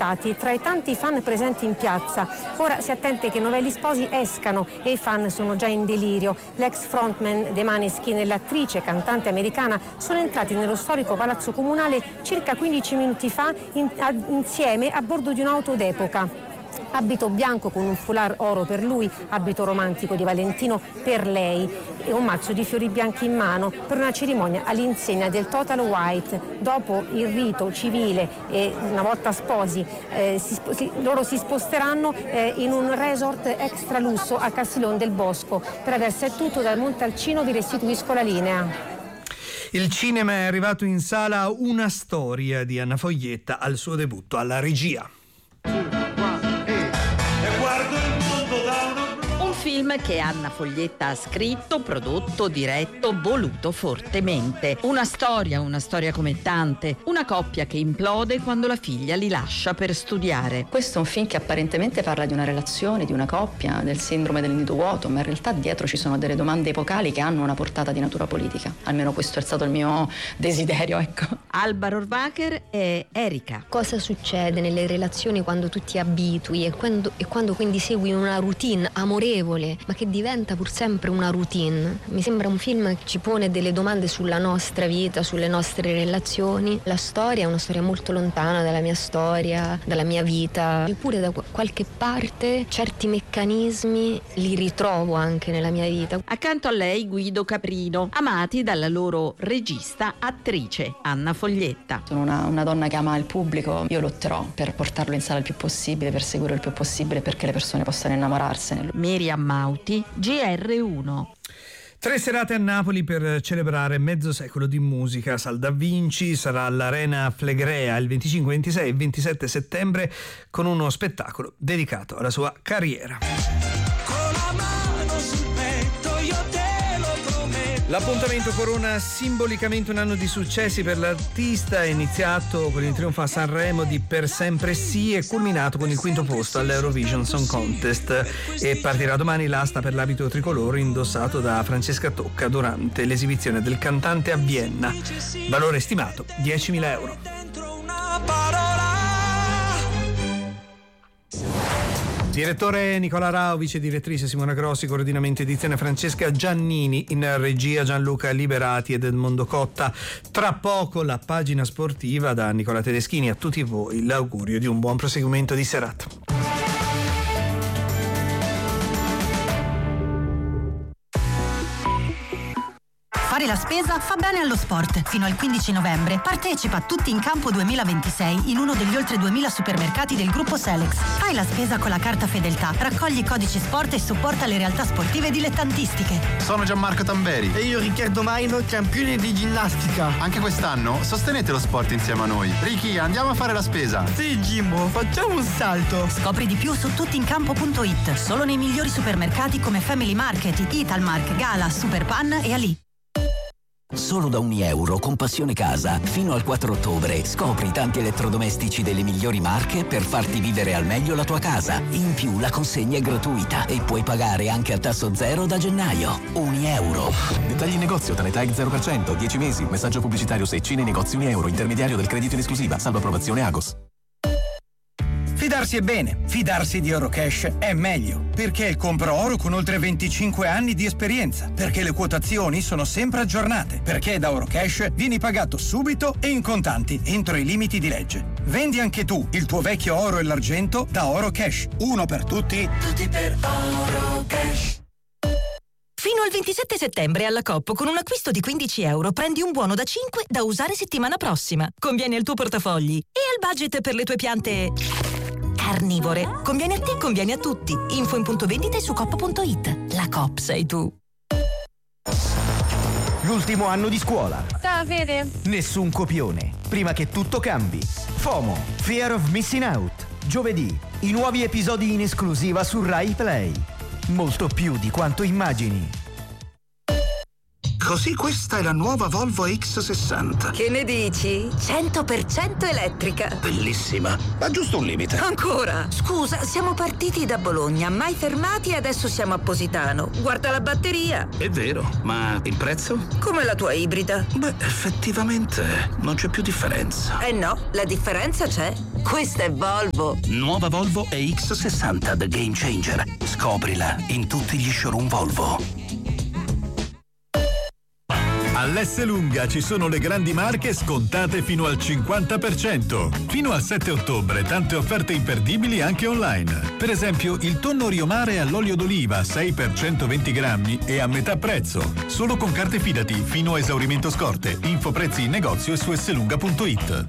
scontati tra i tanti fan presenti in piazza. Ora si attende che Novelli Sposi escano e i fan sono già in delirio. L'ex frontman dei Maneskin e l'attrice cantante americana sono entrati nello storico palazzo comunale circa 15 minuti fa insieme a bordo di un'auto d'epoca. Abito bianco con un foulard oro per lui, abito romantico di Valentino per lei e un mazzo di fiori bianchi in mano per una cerimonia all'insegna del Total White. Dopo il rito civile e una volta sposi loro si sposteranno in un resort extra lusso a Castiglion del Bosco. Per adesso è tutto, dal Montalcino vi restituisco la linea. Il cinema è arrivato in sala Una storia di Anna Foglietta al suo debutto alla regia. Film che Anna Foglietta ha scritto, prodotto, diretto, voluto fortemente. Una storia come tante, una coppia che implode quando la figlia li lascia per studiare. Questo è un film che apparentemente parla di una relazione, di una coppia, del sindrome del nido vuoto, ma in realtà dietro ci sono delle domande epocali che hanno una portata di natura politica. Almeno questo è stato il mio desiderio, ecco. Alba Rohrwacher e Erika. Cosa succede nelle relazioni quando tu ti abitui e quando quindi segui una routine amorevole, ma che diventa pur sempre una routine. Mi sembra un film che ci pone delle domande sulla nostra vita, sulle nostre relazioni. La storia è una storia molto lontana dalla mia storia, dalla mia vita, eppure da qualche parte certi meccanismi li ritrovo anche nella mia vita. Accanto a lei Guido Caprino, amati dalla loro regista attrice Anna Foglietta. Sono una donna che ama il pubblico, io lotterò per portarlo in sala il più possibile, per seguirlo il più possibile, perché le persone possano innamorarsene. Miriam Mauti, GR1. 3 serate a Napoli per celebrare mezzo secolo di musica. Sal da Vinci sarà all'Arena Flegrea il 25, 26 e 27 settembre con uno spettacolo dedicato alla sua carriera. L'appuntamento corona simbolicamente un anno di successi per l'artista, è iniziato con il trionfo a Sanremo di Per sempre sì e culminato con il 5° posto all'Eurovision Song Contest, e partirà domani l'asta per l'abito tricolore indossato da Francesca Tocca durante l'esibizione del cantante a Vienna. Valore stimato 10.000 euro. Direttore Nicola Rao, vice direttrice Simona Grossi, coordinamento edizione Francesca Giannini, in regia Gianluca Liberati ed Edmondo Cotta. Tra poco la pagina sportiva da Nicola Tedeschini. A tutti voi l'augurio di un buon proseguimento di serata. Fare la spesa fa bene allo sport. Fino al 15 novembre partecipa a Tutti in Campo 2026 in uno degli oltre 2000 supermercati del gruppo Selex. Fai la spesa con la carta Fedeltà, raccogli i codici sport e supporta le realtà sportive dilettantistiche. Sono Gianmarco Tamberi. E io Riccardo Maino, campione di ginnastica. Anche quest'anno sostenete lo sport insieme a noi. Ricky, andiamo a fare la spesa. Sì, Jimbo, facciamo un salto. Scopri di più su tuttincampo.it. Solo nei migliori supermercati come Family Market, Italmark, Gala, Superpan e Ali. Solo da €1 con Passione Casa. Fino al 4 ottobre scopri tanti elettrodomestici delle migliori marche per farti vivere al meglio la tua casa. In più la consegna è gratuita e puoi pagare anche a tasso zero da gennaio. €1. Dettagli in negozio, Tanetag 0%, 10 mesi. Messaggio pubblicitario Secci nei negozi €1. Intermediario del credito in esclusiva. Salvo approvazione Agos. Fidarsi è bene, fidarsi di Eurocash è meglio, perché è il compro oro con oltre 25 anni di esperienza, perché le quotazioni sono sempre aggiornate, perché da Eurocash vieni pagato subito e in contanti entro i limiti di legge. Vendi anche tu il tuo vecchio oro e l'argento da Eurocash. Uno per tutti, tutti per Eurocash. Fino al 27 settembre alla Coop con un acquisto di €15 prendi un buono da 5 da usare settimana prossima. Conviene al tuo portafogli e al budget per le tue piante carnivore. Conviene a te, conviene a tutti. Info in punto vendita e su coop.it. La Coop sei tu. L'ultimo anno di scuola. Ciao Fede. Nessun copione. Prima che tutto cambi. FOMO, Fear of Missing Out. Giovedì, i nuovi episodi in esclusiva su Rai Play. Molto più di quanto immagini. Così questa è la nuova Volvo X60. Che ne dici? 100% elettrica. Bellissima, ma giusto un limite. Ancora? Scusa, siamo partiti da Bologna, mai fermati e adesso siamo a Positano. Guarda la batteria. È vero, ma il prezzo? Come la tua ibrida. Beh, effettivamente non c'è più differenza. Eh no, la differenza c'è. Questa è Volvo. Nuova Volvo EX60 The Game Changer. Scoprila in tutti gli showroom Volvo. All'Esselunga ci sono le grandi marche scontate fino al 50%. Fino al 7 ottobre tante offerte imperdibili anche online. Per esempio il tonno Rio Mare all'olio d'oliva 6 per 120 grammi e a metà prezzo. Solo con carte Fidati fino a esaurimento scorte. Info prezzi in negozio e su esselunga.it.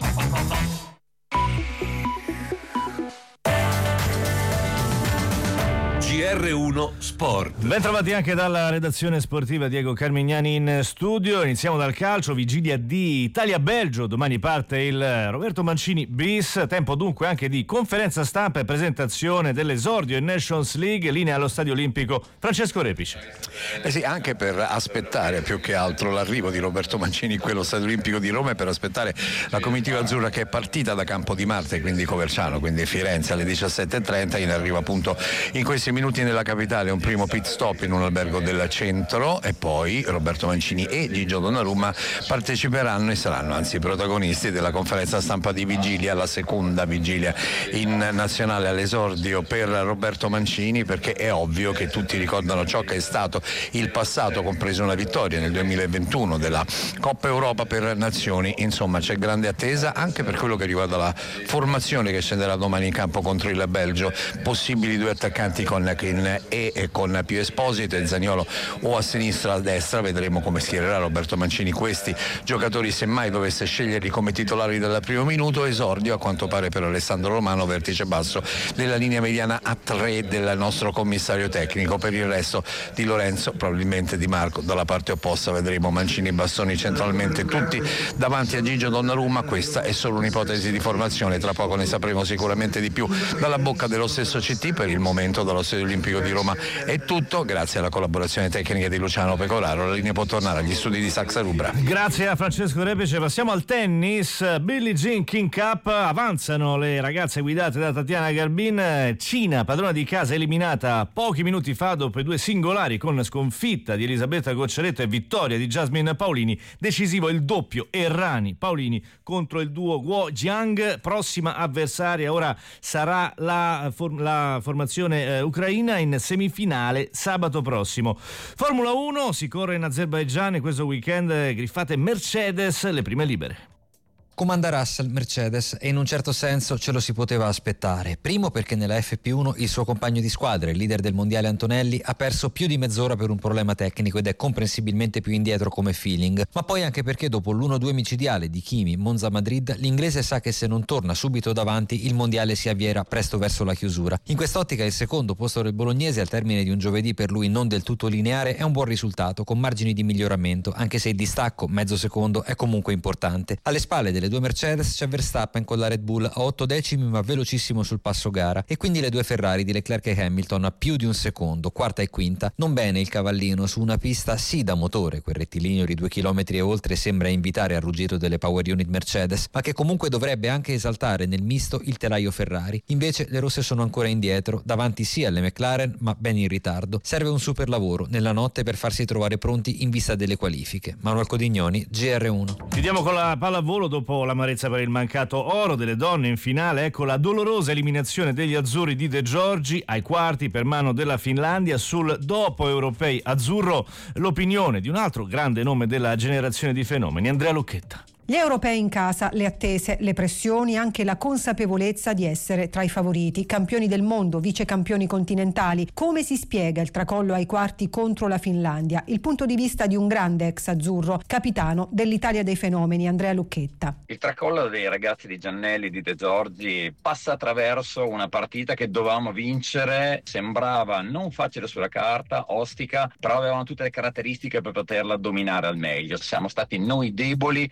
GR1 Sport. Ben trovati anche dalla redazione sportiva, Diego Carmignani in studio. Iniziamo dal calcio, vigilia di Italia-Belgio. Domani parte il Roberto Mancini bis. Tempo dunque anche di conferenza stampa e presentazione dell'esordio in Nations League. Linea allo Stadio Olimpico, Francesco Repice. Sì, anche per aspettare più che altro l'arrivo di Roberto Mancini in quello Stadio Olimpico di Roma e per aspettare la comitiva azzurra che è partita da Campo di Marte, quindi Coverciano, quindi Firenze alle 17:30, in arrivo appunto in questi minuti nella capitale, un primo pit stop in un albergo del centro e poi Roberto Mancini e Gigio Donnarumma parteciperanno e saranno anzi protagonisti della conferenza stampa di vigilia, la seconda vigilia in nazionale all'esordio per Roberto Mancini, perché è ovvio che tutti ricordano ciò che è stato il passato, compreso una vittoria nel 2021 della Coppa Europa per Nazioni. Insomma, c'è grande attesa anche per quello che riguarda la formazione che scenderà domani in campo contro il Belgio, possibili due attaccanti con Keane e con Pio Esposito e Zaniolo o a sinistra o a destra. Vedremo come schiererà Roberto Mancini questi giocatori se mai dovesse sceglierli come titolari dal primo minuto. Esordio a quanto pare per Alessandro Romano, vertice basso della linea mediana a 3 del nostro commissario tecnico. Per il resto Di Lorenzo, probabilmente Di Marco dalla parte opposta. Vedremo Mancini e Bastoni centralmente, tutti davanti a Gigio Donnarumma. Questa è solo un'ipotesi di formazione, tra poco ne sapremo sicuramente di più dalla bocca dello stesso CT. Per il momento dallo Stadio Olimpico di Roma è tutto, grazie alla collaborazione tecnica di Luciano Pecoraro. La linea può tornare agli studi di Saxa Rubra. Grazie a Francesco Repice. Passiamo al tennis. Billie Jean King Cup, avanzano le ragazze guidate da Tatiana Garbin. Cina, padrona di casa, eliminata pochi minuti fa dopo i due singolari con sconfitta di Elisabetta Gocciaretto e vittoria di Jasmine Paolini. Decisivo il doppio Errani-Paolini contro il duo Guo Jiang. Prossima avversaria ora sarà la formazione ucraina in semifinale sabato prossimo. Formula 1 si corre in Azerbaigian e questo weekend griffate Mercedes le prime libere. Comanda Russell, Mercedes, e in un certo senso ce lo si poteva aspettare. Primo perché nella FP1 il suo compagno di squadra, il leader del mondiale Antonelli, ha perso più di mezz'ora per un problema tecnico ed è comprensibilmente più indietro come feeling, ma poi anche perché dopo l'1-2 micidiale di Kimi, Monza Madrid, l'inglese sa che se non torna subito davanti il mondiale si avvierà presto verso la chiusura. In quest'ottica il secondo posto del bolognese al termine di un giovedì per lui non del tutto lineare è un buon risultato con margini di miglioramento, anche se il distacco, mezzo secondo, è comunque importante. Alle spalle delle due Mercedes c'è Verstappen con la Red Bull a 8 decimi ma velocissimo sul passo gara, e quindi le due Ferrari di Leclerc e Hamilton a più di un secondo, quarta e quinta. Non bene il cavallino su una pista sì da motore, quel rettilineo di 2 km e oltre sembra invitare al ruggito delle power unit Mercedes, ma che comunque dovrebbe anche esaltare nel misto il telaio Ferrari. Invece le rosse sono ancora indietro, davanti sì alle McLaren ma ben in ritardo. Serve un super lavoro nella notte per farsi trovare pronti in vista delle qualifiche. Manuel Codignoni, GR1. Chiudiamo con la pallavolo. Dopo l'amarezza per il mancato oro delle donne in finale, ecco la dolorosa eliminazione degli azzurri di De Giorgi ai quarti per mano della Finlandia. Sul dopo europei azzurro l'opinione di un altro grande nome della generazione di fenomeni, Andrea Lucchetta. Gli europei in casa, le attese, le pressioni, anche la consapevolezza di essere tra i favoriti, campioni del mondo, vice campioni continentali. Come si spiega il tracollo ai quarti contro la Finlandia? Il punto di vista di un grande ex azzurro, capitano dell'Italia dei fenomeni, Andrea Lucchetta. Il tracollo dei ragazzi di Giannelli, di De Giorgi, passa attraverso una partita che dovevamo vincere, sembrava non facile sulla carta, ostica, però avevano tutte le caratteristiche per poterla dominare al meglio. Siamo stati noi deboli tecnicamente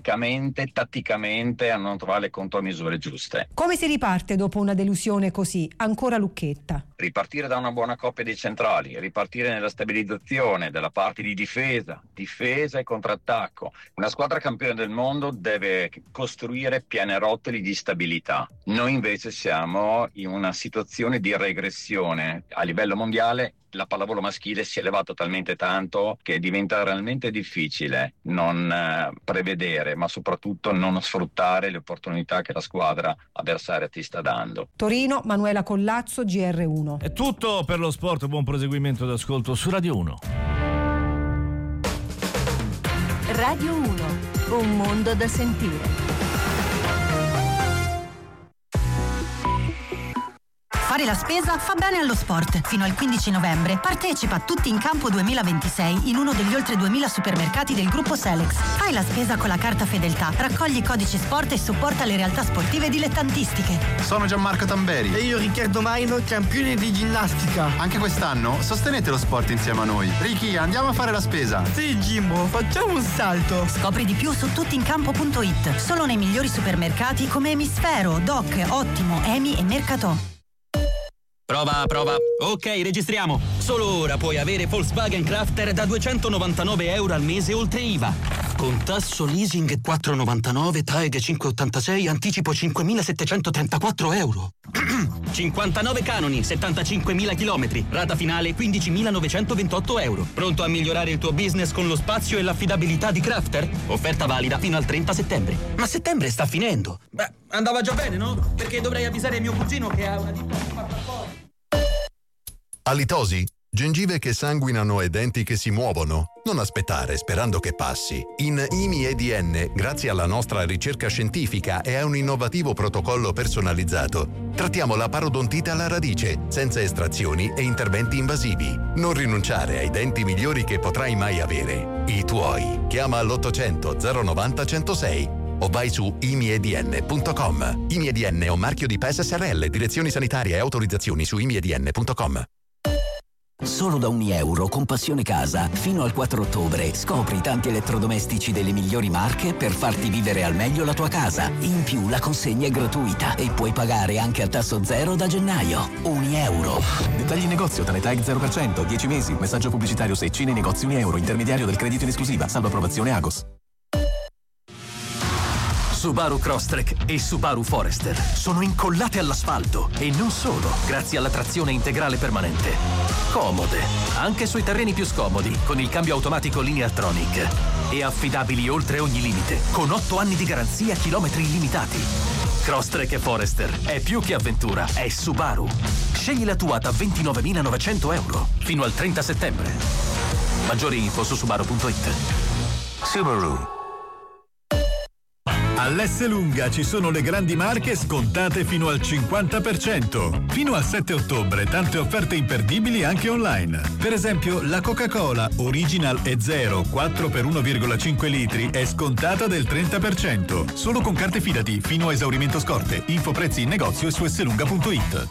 tecnicamente, tatticamente a non trovare le contromisure giuste. Come si riparte dopo una delusione così? Ancora Lucchetta. Ripartire da una buona coppia dei centrali, ripartire nella stabilizzazione della parte di difesa e contrattacco. Una squadra campione del mondo deve costruire pianerottoli di stabilità. Noi invece siamo in una situazione di regressione. A livello mondiale la pallavolo maschile si è elevato talmente tanto che diventa realmente difficile non prevedere, ma soprattutto non sfruttare le opportunità che la squadra avversaria ti sta dando. Torino, Manuela Collazzo, GR1. È tutto per lo sport, buon proseguimento d'ascolto su Radio 1. Radio 1, un mondo da sentire. Fare la spesa fa bene allo sport. Fino al 15 novembre partecipa a Tutti in Campo 2026 in uno degli oltre 2000 supermercati del gruppo Selex. Fai la spesa con la carta Fedeltà, raccogli i codici sport e supporta le realtà sportive dilettantistiche. Sono Gianmarco Tamberi. E io Riccardo Maino, campione di ginnastica. Anche quest'anno sostenete lo sport insieme a noi. Ricky, andiamo a fare la spesa. Sì, Jimbo, facciamo un salto. Scopri di più su tuttincampo.it. Solo nei migliori supermercati come Emisfero, Doc, Ottimo, Emi e Mercatò. Prova. Ok, registriamo. Solo ora puoi avere Volkswagen Crafter da €299 al mese oltre IVA. Con tasso leasing 4,99, TAEG 5,86, anticipo €5.734. 59 canoni, 75.000 chilometri, rata finale €15.928. Pronto a migliorare il tuo business con lo spazio e l'affidabilità di Crafter? Offerta valida fino al 30 settembre. Ma settembre sta finendo. Beh, andava già bene, no? Perché dovrei avvisare mio cugino che ha una ditta che parla fuori. Halitosi? Gengive che sanguinano e denti che si muovono? Non aspettare sperando che passi. In IMI-EDN, grazie alla nostra ricerca scientifica e a un innovativo protocollo personalizzato, trattiamo la parodontite alla radice, senza estrazioni e interventi invasivi. Non rinunciare ai denti migliori che potrai mai avere. I tuoi. Chiama all'800 090 106 o vai su imiedn.com. IMI-EDN è un marchio di PES SRL, direzioni sanitarie e autorizzazioni su imiedn.com. Solo da €1 con Passione Casa, fino al 4 ottobre, scopri tanti elettrodomestici delle migliori marche per farti vivere al meglio la tua casa. In più la consegna è gratuita e puoi pagare anche a tasso zero da gennaio. €1. Dettagli in negozio, TaneTag 0%, 10 mesi, messaggio pubblicitario Secci nei negozi €1, intermediario del credito in esclusiva, salvo approvazione Agos. Subaru Crosstrek e Subaru Forester sono incollate all'asfalto e non solo, grazie alla trazione integrale permanente. Comode, anche sui terreni più scomodi, con il cambio automatico Lineartronic. E affidabili oltre ogni limite, con 8 anni di garanzia, chilometri illimitati. Crosstrek e Forester è più che avventura, è Subaru. Scegli la tua da €29.900 fino al 30 settembre. Maggiori info su subaru.it. Subaru. All'Esselunga ci sono le grandi marche scontate fino al 50%. Fino al 7 ottobre tante offerte imperdibili anche online. Per esempio la Coca-Cola Original e Zero 4 per 1,5 litri è scontata del 30%. Solo con carte Fidati fino a esaurimento scorte. Info prezzi in negozio e su esselunga.it.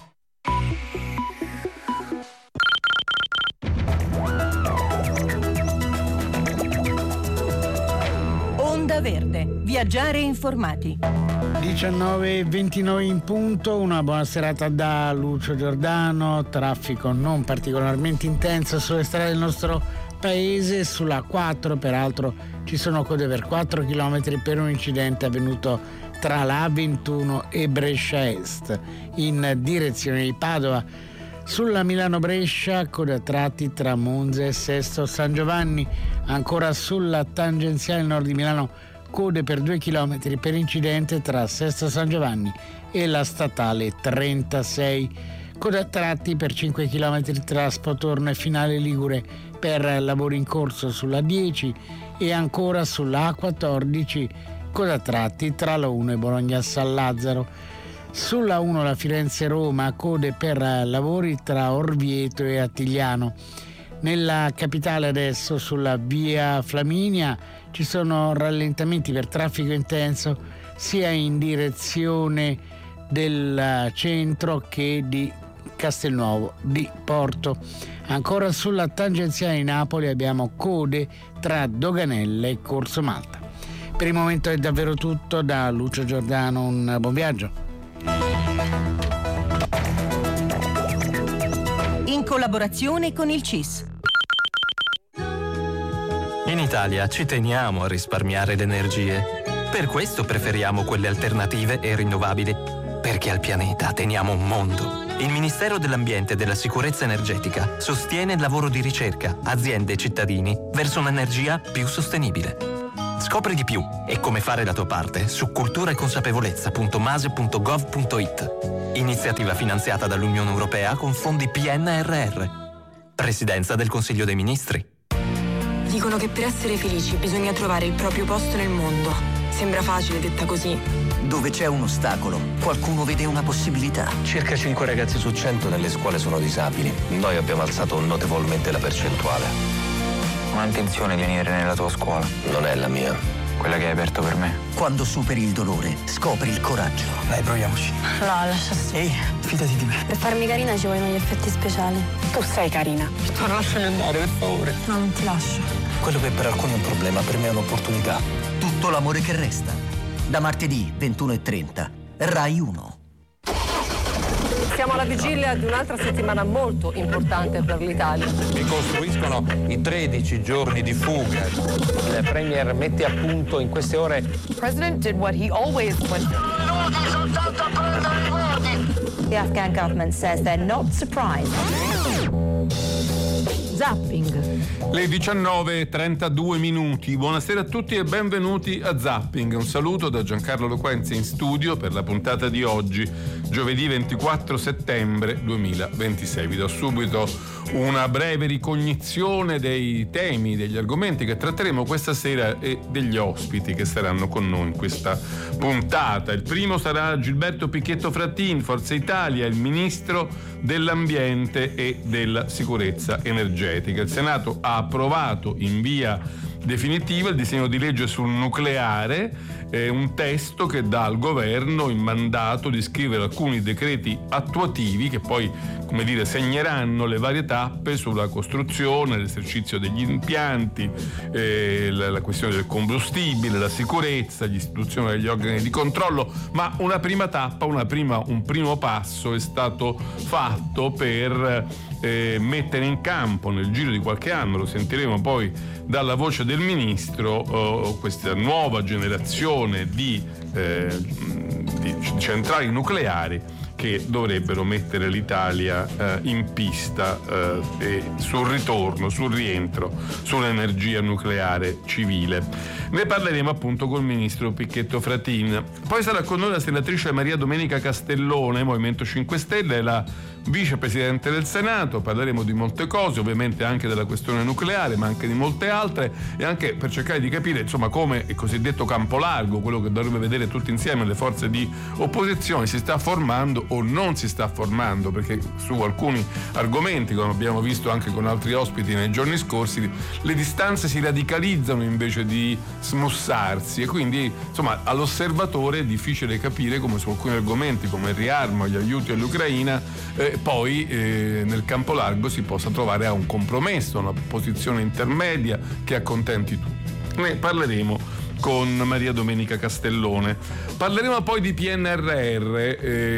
Onda Verde, viaggiare informati. 19:29 in punto, una buona serata da Lucio Giordano. Traffico non particolarmente intenso sulle strade del nostro paese. Sulla 4 peraltro ci sono code per 4 km per un incidente avvenuto tra la A21 e Brescia Est in direzione di Padova. Sulla Milano-Brescia, code a tratti tra Monza e Sesto San Giovanni. Ancora sulla tangenziale nord di Milano, code per 2 km per incidente tra Sesto San Giovanni e la statale 36. Code a tratti per 5 km tra Spotorno e Finale Ligure per lavori in corso sulla 10 e ancora sulla A14, code a tratti tra la 1 e Bologna-San Lazzaro. Sulla 1 la Firenze-Roma, code per lavori tra Orvieto e Attigliano. Nella capitale adesso sulla via Flaminia ci sono rallentamenti per traffico intenso sia in direzione del centro che di Castelnuovo di Porto. Ancora sulla tangenziale di Napoli abbiamo code tra Doganella e Corso Malta. Per il momento è davvero tutto, da Lucio Giordano un buon viaggio. In collaborazione con il CIS. In Italia ci teniamo a risparmiare le energie. Per questo preferiamo quelle alternative e rinnovabili, perché al pianeta teniamo un mondo. Il Ministero dell'Ambiente e della Sicurezza Energetica sostiene il lavoro di ricerca, aziende e cittadini verso un'energia più sostenibile. Scopri di più e come fare la tua parte su culturaeconsapevolezza.mase.gov.it. Iniziativa finanziata dall'Unione Europea con fondi PNRR. Presidenza del Consiglio dei Ministri. Dicono che per essere felici bisogna trovare il proprio posto nel mondo. Sembra facile detta così. Dove c'è un ostacolo, qualcuno vede una possibilità. Circa 5 ragazzi su 100 nelle scuole sono disabili. Noi abbiamo alzato notevolmente la percentuale. Non ho intenzione di venire nella tua scuola. Non è la mia. Quella che hai aperto per me. Quando superi il dolore, scopri il coraggio. Dai, proviamoci. No, lascia stare. Ehi, fidati di me. Per farmi carina ci vogliono gli effetti speciali. Tu sei carina. Non lasciami andare, per favore. No, non ti lascio. Quello che per alcuni è un problema, per me è un'opportunità. Tutto l'amore che resta. Da martedì 21:30, Rai 1. Siamo alla vigilia di un'altra settimana molto importante per l'Italia. Ricostruiscono i 13 giorni di fuga. Il Premier mette a punto in queste ore. The President did what he always went. The Afghan government says they're not surprised. Zapping. Le 19:32 minuti. Buonasera a tutti e benvenuti a Zapping. Un saluto da Giancarlo Loquenzi in studio per la puntata di oggi, giovedì 24 settembre 2026. Vi do subito una breve ricognizione dei temi, degli argomenti che tratteremo questa sera e degli ospiti che saranno con noi in questa puntata. Il primo sarà Gilberto Pichetto Fratin, Forza Italia, il ministro dell'Ambiente e della Sicurezza Energetica. Il Senato ha approvato in via definitiva il disegno di legge sul nucleare, un testo che dà al governo il mandato di scrivere alcuni decreti attuativi che poi, come dire, segneranno le varie tappe sulla costruzione, l'esercizio degli impianti, la questione del combustibile, la sicurezza, l'istituzione degli organi di controllo, ma una prima tappa, un primo passo è stato fatto per mettere in campo nel giro di qualche anno, lo sentiremo poi dalla voce del ministro, questa nuova generazione di centrali nucleari che dovrebbero mettere l'Italia in pista e sul ritorno, sul rientro sull'energia nucleare civile. Ne parleremo appunto col ministro Pichetto Fratin. Poi sarà con noi la senatrice Maria Domenica Castellone, Movimento 5 Stelle, la vicepresidente del Senato. Parleremo di molte cose, ovviamente anche della questione nucleare, ma anche di molte altre, e anche per cercare di capire insomma come il cosiddetto campo largo, quello che dovrebbe vedere tutti insieme le forze di opposizione, si sta formando o non si sta formando, perché su alcuni argomenti, come abbiamo visto anche con altri ospiti nei giorni scorsi, le distanze si radicalizzano invece di smussarsi, e quindi insomma all'osservatore è difficile capire come su alcuni argomenti come il riarmo, gli aiuti all'Ucraina, poi nel campo largo si possa trovare a un compromesso, una posizione intermedia che accontenti tutti. Ne parleremo con Maria Domenica Castellone. Parleremo poi di PNRR,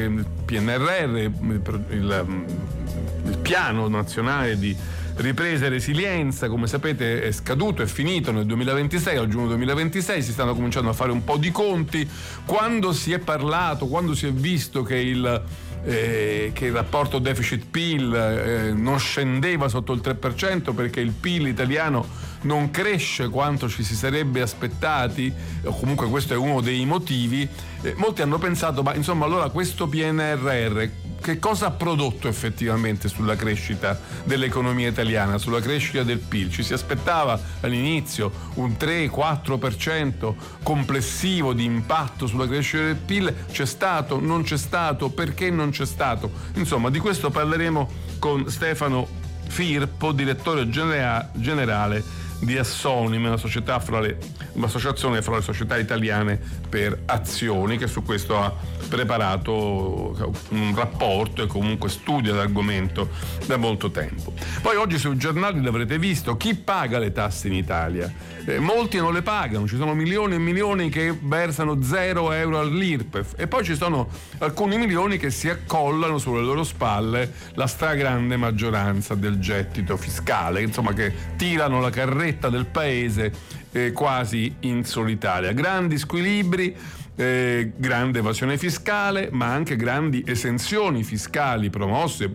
il piano nazionale di ripresa e resilienza, come sapete è scaduto, è finito nel 2026, al giugno 2026, si stanno cominciando a fare un po' di conti. Quando si è parlato, quando si è visto che il rapporto deficit-PIL non scendeva sotto il 3%, perché il PIL italiano non cresce quanto ci si sarebbe aspettati, o comunque questo è uno dei motivi, molti hanno pensato, ma insomma allora questo PNRR che cosa ha prodotto effettivamente sulla crescita dell'economia italiana, sulla crescita del PIL? Ci si aspettava all'inizio un 3-4% complessivo di impatto sulla crescita del PIL, c'è stato, non c'è stato, perché non c'è stato? Insomma, di questo parleremo con Stefano Firpo, direttore generale di Assonim, un'associazione fra le società italiane per azioni, che su questo ha preparato un rapporto e comunque studia l'argomento da molto tempo. Poi oggi sui giornali l'avrete visto, chi paga le tasse in Italia? Molti non le pagano, ci sono milioni e milioni che versano 0 euro all'IRPEF e poi ci sono alcuni milioni che si accollano sulle loro spalle la stragrande maggioranza del gettito fiscale, insomma, che tirano la carretta del paese quasi in solitaria. Grandi squilibri, grande evasione fiscale, ma anche grandi esenzioni fiscali promosse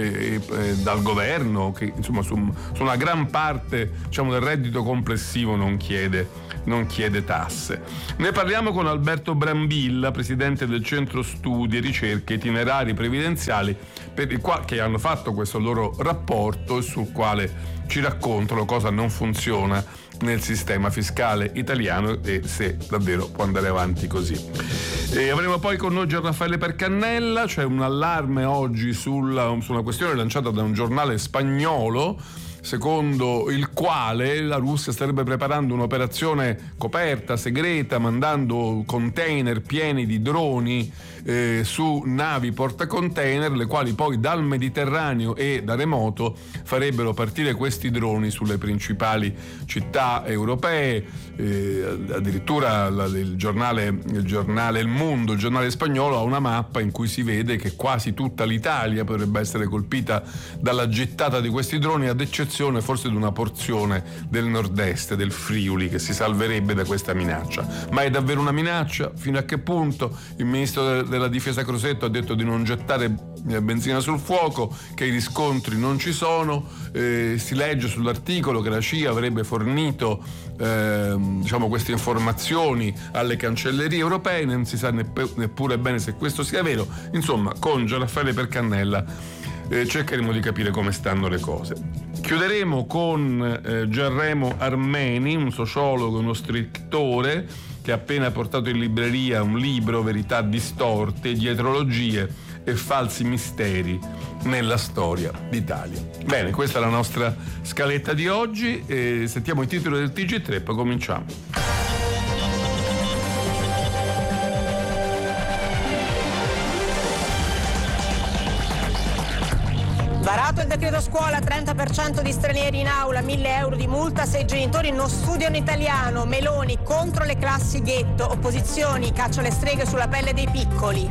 dal governo, che insomma su una gran parte, diciamo, del reddito complessivo non chiede tasse. Ne parliamo con Alberto Brambilla, presidente del Centro Studi e Ricerche Itinerari Previdenziali, che hanno fatto questo loro rapporto e sul quale ci raccontano cosa non funziona nel sistema fiscale italiano e se davvero può andare avanti così. E avremo poi con noi Gianraffaele Percannella. C'è un allarme oggi su una questione lanciata da un giornale spagnolo, secondo il quale la Russia starebbe preparando un'operazione coperta, segreta, mandando container pieni di droni su navi portacontainer, le quali poi dal Mediterraneo e da remoto farebbero partire questi droni sulle principali città europee. Addirittura il giornale Il Mundo, il giornale spagnolo, ha una mappa in cui si vede che quasi tutta l'Italia potrebbe essere colpita dalla gettata di questi droni, ad eccezione forse di una porzione del nord-est, del Friuli, che si salverebbe da questa minaccia. Ma è davvero una minaccia? Fino a che punto? Il ministro della difesa Crosetto ha detto di non gettare benzina sul fuoco, che i riscontri non ci sono. Si legge sull'articolo che la CIA avrebbe fornito queste informazioni alle cancellerie europee, non si sa neppure bene se questo sia vero. Insomma, con Gianraffaele Percannella cercheremo di capire come stanno le cose. Chiuderemo con Gianremo Armeni, un sociologo e uno scrittore che ha appena portato in libreria un libro, Verità distorte, dietrologie e falsi misteri nella storia d'Italia. Bene, questa è la nostra scaletta di oggi. Sentiamo i titoli del TG3 e poi cominciamo. Varato il decreto scuola, 30% di stranieri in aula, 1.000 euro di multa se i genitori non studiano italiano. Meloni contro le classi ghetto, opposizioni, caccia alle streghe sulla pelle dei piccoli.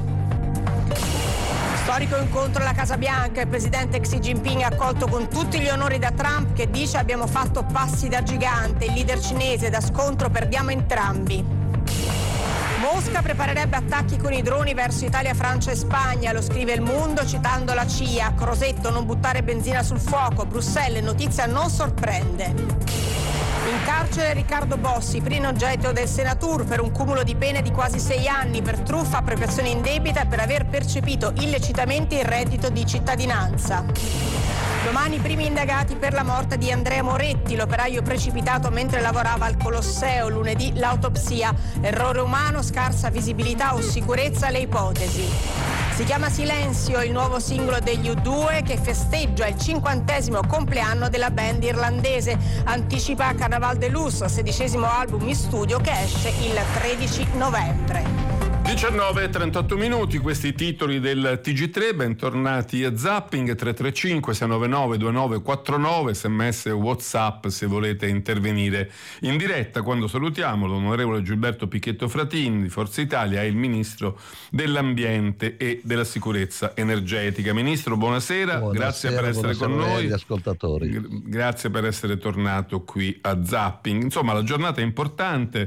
Storico incontro alla Casa Bianca, il presidente Xi Jinping è accolto con tutti gli onori da Trump, che dice: abbiamo fatto passi da gigante, il leader cinese: da scontro perdiamo entrambi. Mosca preparerebbe attacchi con i droni verso Italia, Francia e Spagna, lo scrive Il Mundo citando la CIA. Crosetto: non buttare benzina sul fuoco. Bruxelles: notizia non sorprende. In carcere Riccardo Bossi, primo oggetto del Senatur per un cumulo di pene di quasi 6 anni per truffa, appropriazione indebita e per aver percepito illecitamente il reddito di cittadinanza. Domani i primi indagati per la morte di Andrea Moretti, l'operaio precipitato mentre lavorava al Colosseo. Lunedì l'autopsia. Errore umano, scarsa visibilità o sicurezza, le ipotesi. Si chiama Silenzio, il nuovo singolo degli U2 che festeggia il 50° compleanno della band irlandese. Anticipa Carnaval de Luz, 16° album in studio che esce il 13 novembre. 19:38 minuti, questi i titoli del TG3, bentornati a Zapping. 335 699 2949, sms WhatsApp se volete intervenire in diretta, quando salutiamo l'onorevole Gilberto Pichetto Fratin di Forza Italia e il ministro dell'ambiente e della sicurezza energetica. Ministro, buonasera, grazie per essere con noi, ascoltatori. Grazie per essere tornato qui a Zapping. Insomma, la giornata è importante.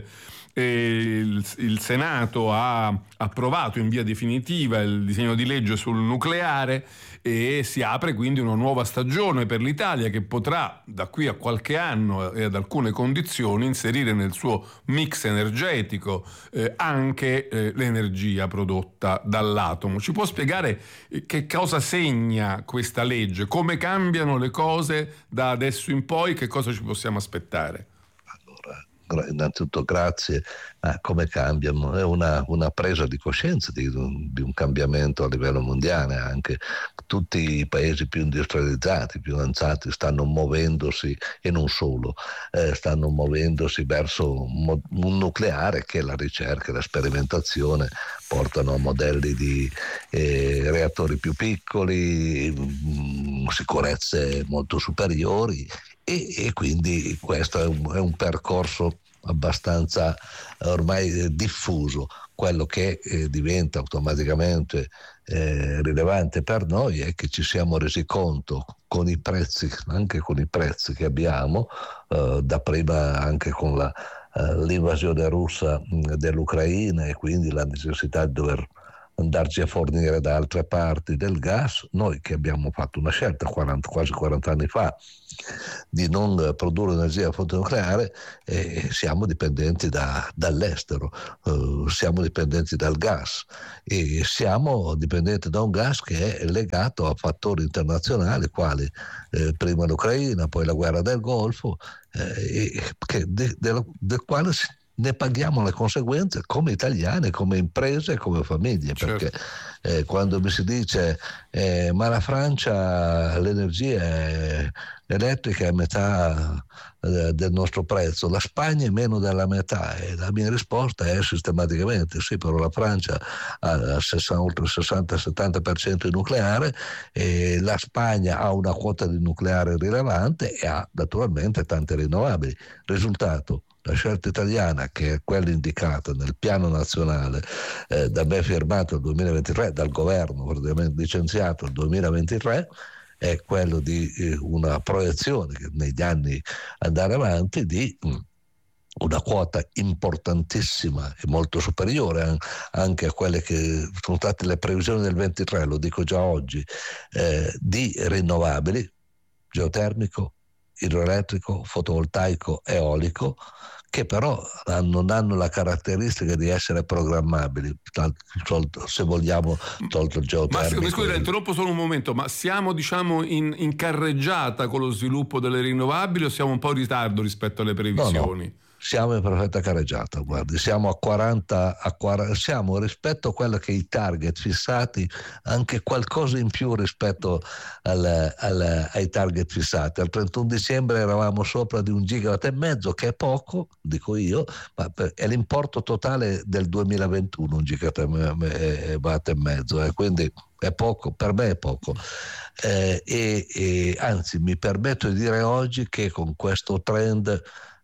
Il Senato ha approvato in via definitiva il disegno di legge sul nucleare e si apre quindi una nuova stagione per l'Italia, che potrà da qui a qualche anno e ad alcune condizioni inserire nel suo mix energetico anche l'energia prodotta dall'atomo. Ci può spiegare che cosa segna questa legge, come cambiano le cose da adesso in poi, che cosa ci possiamo aspettare? innanzitutto grazie a come cambiano, è una presa di coscienza di un cambiamento a livello mondiale. Anche tutti i paesi più industrializzati, più avanzati stanno muovendosi, e non solo, stanno muovendosi verso un nucleare che la ricerca e la sperimentazione portano a modelli di reattori più piccoli, sicurezze molto superiori, e quindi questo è un percorso abbastanza ormai diffuso. Quello che diventa automaticamente rilevante per noi è che ci siamo resi conto con i prezzi, anche con i prezzi che abbiamo, dapprima anche con l'invasione russa dell'Ucraina, e quindi la necessità di dover andarci a fornire da altre parti del gas. Noi che abbiamo fatto una scelta quasi 40 anni fa di non produrre energia a fonte nucleare, siamo dipendenti dall'estero, siamo dipendenti dal gas, e siamo dipendenti da un gas che è legato a fattori internazionali quali prima l'Ucraina, poi la guerra del Golfo, del quale ne paghiamo le conseguenze come italiani, come imprese e come famiglie. Certo. Perché quando mi si dice ma la Francia l'energia elettrica è a metà del nostro prezzo, la Spagna è meno della metà, e la mia risposta è sistematicamente sì, però la Francia ha oltre il 60-70% di nucleare, e la Spagna ha una quota di nucleare rilevante e ha naturalmente tante rinnovabili. Risultato: la scelta italiana, che è quella indicata nel piano nazionale da me firmato nel 2023, dal governo praticamente licenziato nel 2023, è quello di una proiezione che negli anni andare avanti di una quota importantissima e molto superiore anche a quelle che sono state le previsioni del 23, lo dico già oggi, di rinnovabili, geotermico, idroelettrico, fotovoltaico, eolico, che però non hanno la caratteristica di essere programmabili, se vogliamo, tolto il geotermico. Ma scusa, interrompo solo un momento, ma siamo in carreggiata con lo sviluppo delle rinnovabili o siamo un po' in ritardo rispetto alle previsioni? No. Siamo in perfetta carreggiata, guardi, siamo a 40, siamo rispetto a quello che i target fissati, anche qualcosa in più rispetto ai target fissati. Al 31 dicembre eravamo sopra di 1,5 gigawatt, che è poco, dico io, ma è l'importo totale del 2021, 1,5 gigawatt, quindi è poco, per me è poco, e anzi mi permetto di dire oggi che con questo trend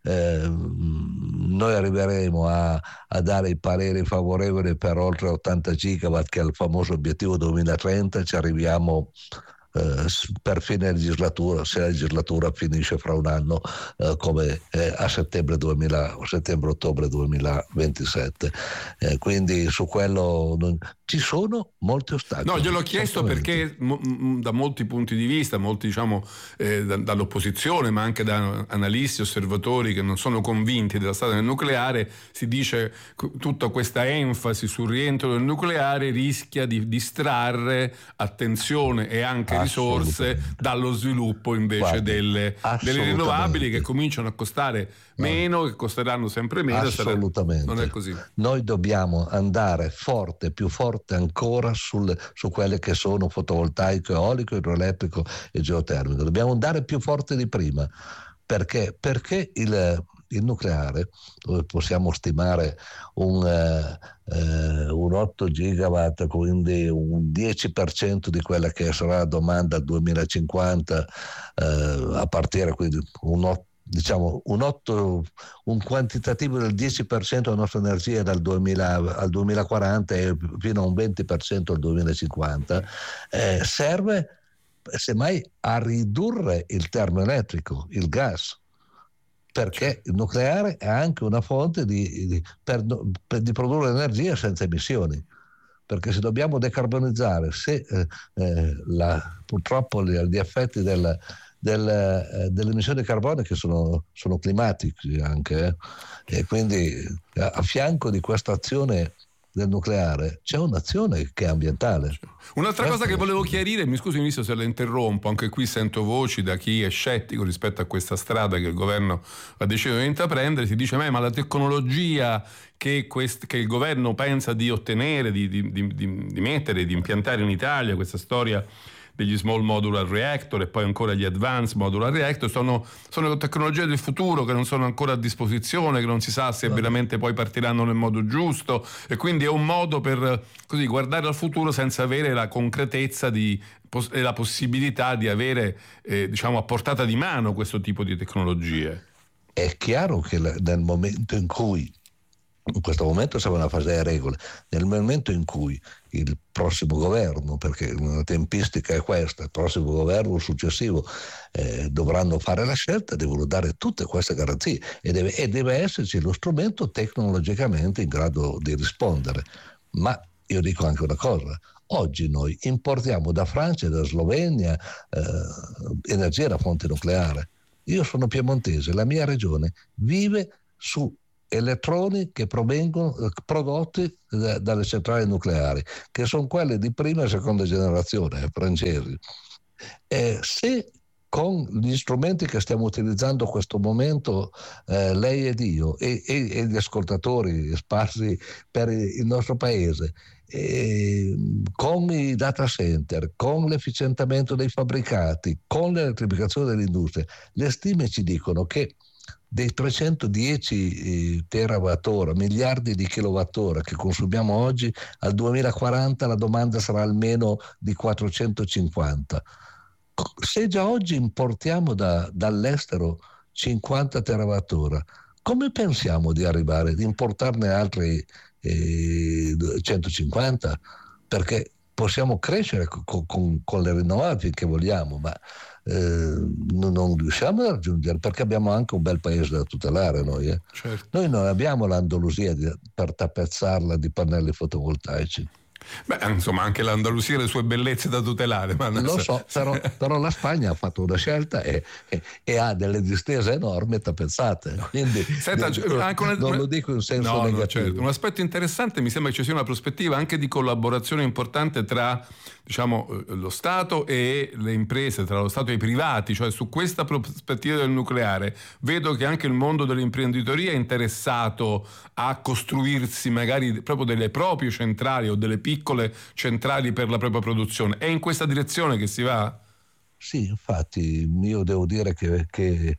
noi arriveremo a dare i pareri favorevoli per oltre 80 gigawatt, che è il famoso obiettivo 2030. Ci arriviamo per fine legislatura, se la legislatura finisce fra un anno, come a settembre-ottobre 2027, quindi su quello ci sono molti ostacoli. No, gliel'ho chiesto perché da molti punti di vista, molti dall'opposizione, ma anche da analisti, osservatori che non sono convinti della strada del nucleare, si dice tutta questa enfasi sul rientro del nucleare rischia di distrarre attenzione e anche risorse dallo sviluppo invece delle rinnovabili, che cominciano a costare meno, che costeranno sempre meno. Assolutamente. Non è così. Noi dobbiamo andare forte, più forte ancora su quelle che sono fotovoltaico, eolico, idroelettrico e geotermico. Dobbiamo andare più forte di prima. Perché il nucleare, dove possiamo stimare un 8 gigawatt, quindi un 10% di quella che sarà la domanda al 2050, a partire quindi un quantitativo del 10% della nostra energia al 2040 e fino a un 20% al 2050, serve semmai a ridurre il termoelettrico, il gas, perché il nucleare è anche una fonte di produrre energia senza emissioni. Perché se dobbiamo decarbonizzare, purtroppo gli effetti delle emissioni carboniche sono climatici anche, e quindi a fianco di questa azione del nucleare c'è un'azione che è ambientale. Un'altra cosa che volevo chiarire, mi scusi Ministro se la interrompo, anche qui sento voci da chi è scettico rispetto a questa strada che il governo ha deciso di intraprendere, si dice ma la tecnologia che il governo pensa di ottenere, di mettere, di impiantare in Italia, questa storia degli small modular reactor e poi ancora gli advanced modular reactor sono tecnologie del futuro che non sono ancora a disposizione, che non si sa se veramente poi partiranno nel modo giusto, e quindi è un modo per così guardare al futuro senza avere la concretezza e la possibilità di avere a portata di mano questo tipo di tecnologie. È chiaro che nel momento in cui, in questo momento siamo nella fase delle regole, nel momento in cui il prossimo governo, perché la tempistica è questa, il prossimo governo successivo dovranno fare la scelta, devono dare tutte queste garanzie e deve esserci lo strumento tecnologicamente in grado di rispondere. Ma io dico anche una cosa: oggi noi importiamo da Francia e da Slovenia energia da fonte nucleare. Io sono piemontese, la mia regione vive su elettroni che provengono prodotti dalle centrali nucleari, che sono quelle di prima e seconda generazione francesi. Se con gli strumenti che stiamo utilizzando in questo momento, lei ed io e gli ascoltatori sparsi per il nostro paese, con i data center, con l'efficientamento dei fabbricati, con l'elettrificazione dell'industria, le stime ci dicono che dei 310 terawattora, miliardi di kilowattora che consumiamo oggi, al 2040 la domanda sarà almeno di 450. Se già oggi importiamo dall'estero 50 terawattora, come pensiamo di arrivare, di importarne altri 150? Perché possiamo crescere con le rinnovabili che vogliamo, ma non riusciamo a raggiungere, perché abbiamo anche un bel paese da tutelare noi. Certo. Noi non abbiamo l'Andalusia per tappezzarla di pannelli fotovoltaici. Beh, insomma, anche l'Andalusia ha le sue bellezze da tutelare. Ma lo so, però la Spagna ha fatto una scelta e ha delle distese enormi tappezzate. Quindi senta, non lo dico in senso negativo. No, certo. Un aspetto interessante, mi sembra che ci sia una prospettiva anche di collaborazione importante tra lo Stato e le imprese, tra lo Stato e i privati, cioè su questa prospettiva del nucleare vedo che anche il mondo dell'imprenditoria è interessato a costruirsi magari proprio delle proprie centrali o delle piccole centrali per la propria produzione. È in questa direzione che si va? Sì, infatti io devo dire che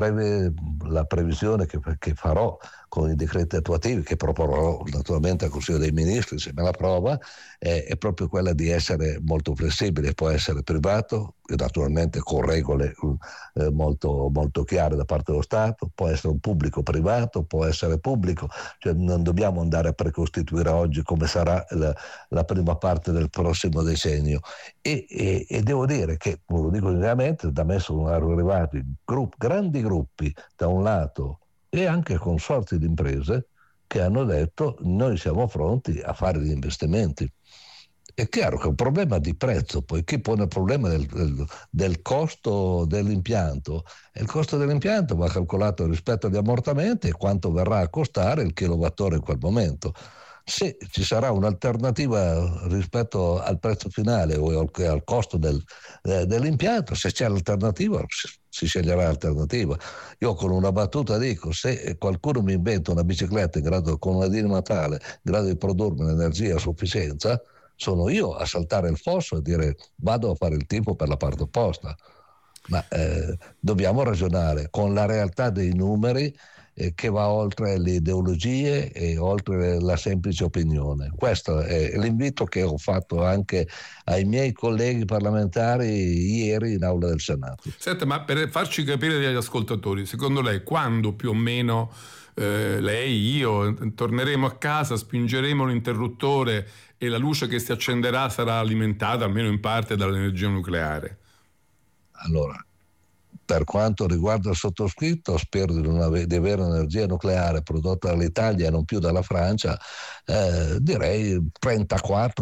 la previsione che farò con i decreti attuativi, che proporrò naturalmente al Consiglio dei Ministri se me la approva, è proprio quella di essere molto flessibile. Può essere privato, naturalmente con regole molto, molto chiare da parte dello Stato, può essere un pubblico privato, può essere pubblico, cioè non dobbiamo andare a precostituire oggi come sarà la prima parte del prossimo decennio. E devo dire che, lo dico sinceramente, da me sono arrivati grandi gruppi da un lato e anche consorzi di imprese che hanno detto: noi siamo pronti a fare gli investimenti. È chiaro che è un problema di prezzo, poi chi pone il problema del costo dell'impianto, e il costo dell'impianto va calcolato rispetto agli ammortamenti e quanto verrà a costare il kilowattora in quel momento. Se ci sarà un'alternativa rispetto al prezzo finale o al costo dell'impianto, se c'è l'alternativa si sceglierà l'alternativa. Io con una battuta dico: se qualcuno mi inventa una bicicletta con una dinamo tale in grado di produrmi l'energia a sufficienza, sono io a saltare il fosso e dire: vado a fare il tifo per la parte opposta. Ma dobbiamo ragionare con la realtà dei numeri, che va oltre le ideologie e oltre la semplice opinione. Questo è l'invito che ho fatto anche ai miei colleghi parlamentari ieri in aula del Senato. Senta, ma per farci capire agli ascoltatori, secondo lei quando più o meno lei, io torneremo a casa, spingeremo l'interruttore e la luce che si accenderà sarà alimentata almeno in parte dall'energia nucleare? Allora, per quanto riguarda il sottoscritto, spero di avere energia nucleare prodotta dall'Italia e non più dalla Francia, direi 34,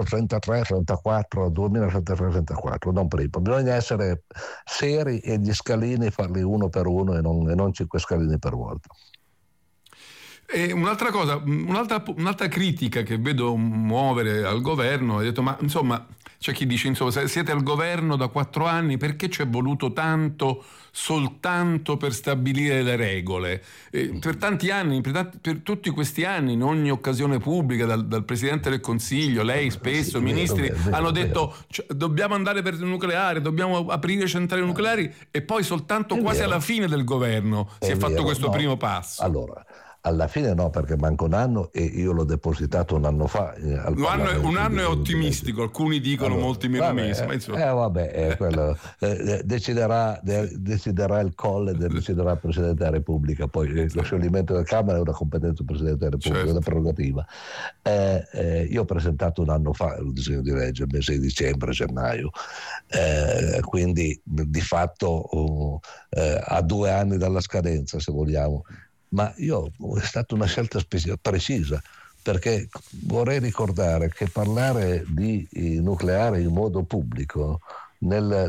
2034, non prima. Bisogna essere seri e gli scalini farli uno per uno e non 5 scalini per volta. E un'altra cosa, un'altra critica che vedo muovere al governo, ha detto, ma insomma, c'è chi dice, insomma, se siete al governo da 4 anni, perché ci è voluto tanto soltanto per stabilire le regole? Per tanti anni, per tutti questi anni, in ogni occasione pubblica, dal Presidente del Consiglio, lei spesso, ministri, hanno detto dobbiamo andare per il nucleare, dobbiamo aprire centrali nucleari, e poi soltanto quasi alla fine del governo si è fatto questo primo passo. Allora, alla fine no, perché manca un anno e io l'ho depositato un anno fa. Un anno è ottimistico, alcuni dicono allora, molti meno mesi. Ma insomma. Quello, deciderà il Colle, deciderà il Presidente della Repubblica, poi lo scioglimento della Camera è una competenza del Presidente della Repubblica, certo. È una prerogativa. Io ho presentato un anno fa il disegno di legge, il mese di dicembre, gennaio, quindi di fatto a 2 anni dalla scadenza, se vogliamo. Ma è stata una scelta precisa, perché vorrei ricordare che parlare di nucleare in modo pubblico nel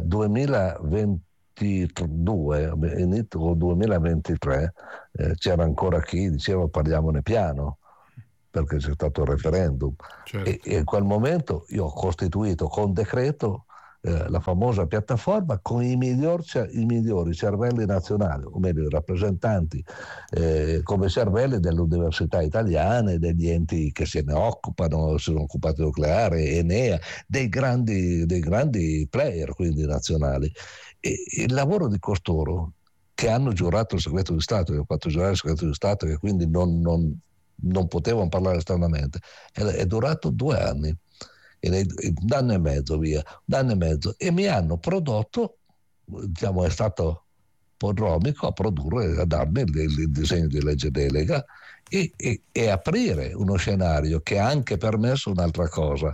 2022, inizio 2023, c'era ancora chi diceva parliamone piano, perché c'è stato il referendum. Certo. E in quel momento io ho costituito con decreto la famosa piattaforma con i migliori cervelli nazionali, o meglio i rappresentanti come cervelli delle università italiane, degli enti che se ne occupano, si sono occupati di nucleare, Enea, dei grandi player quindi nazionali. E il lavoro di costoro, che hanno giurato il segreto di Stato, che ho fatto giurare il segreto di Stato, che quindi non potevano parlare esternamente, è durato 2 anni. Un anno e mezzo, e mi hanno prodotto, diciamo, è stato prodromico a produrre, a darmi il disegno di legge delega e aprire uno scenario che ha anche permesso un'altra cosa,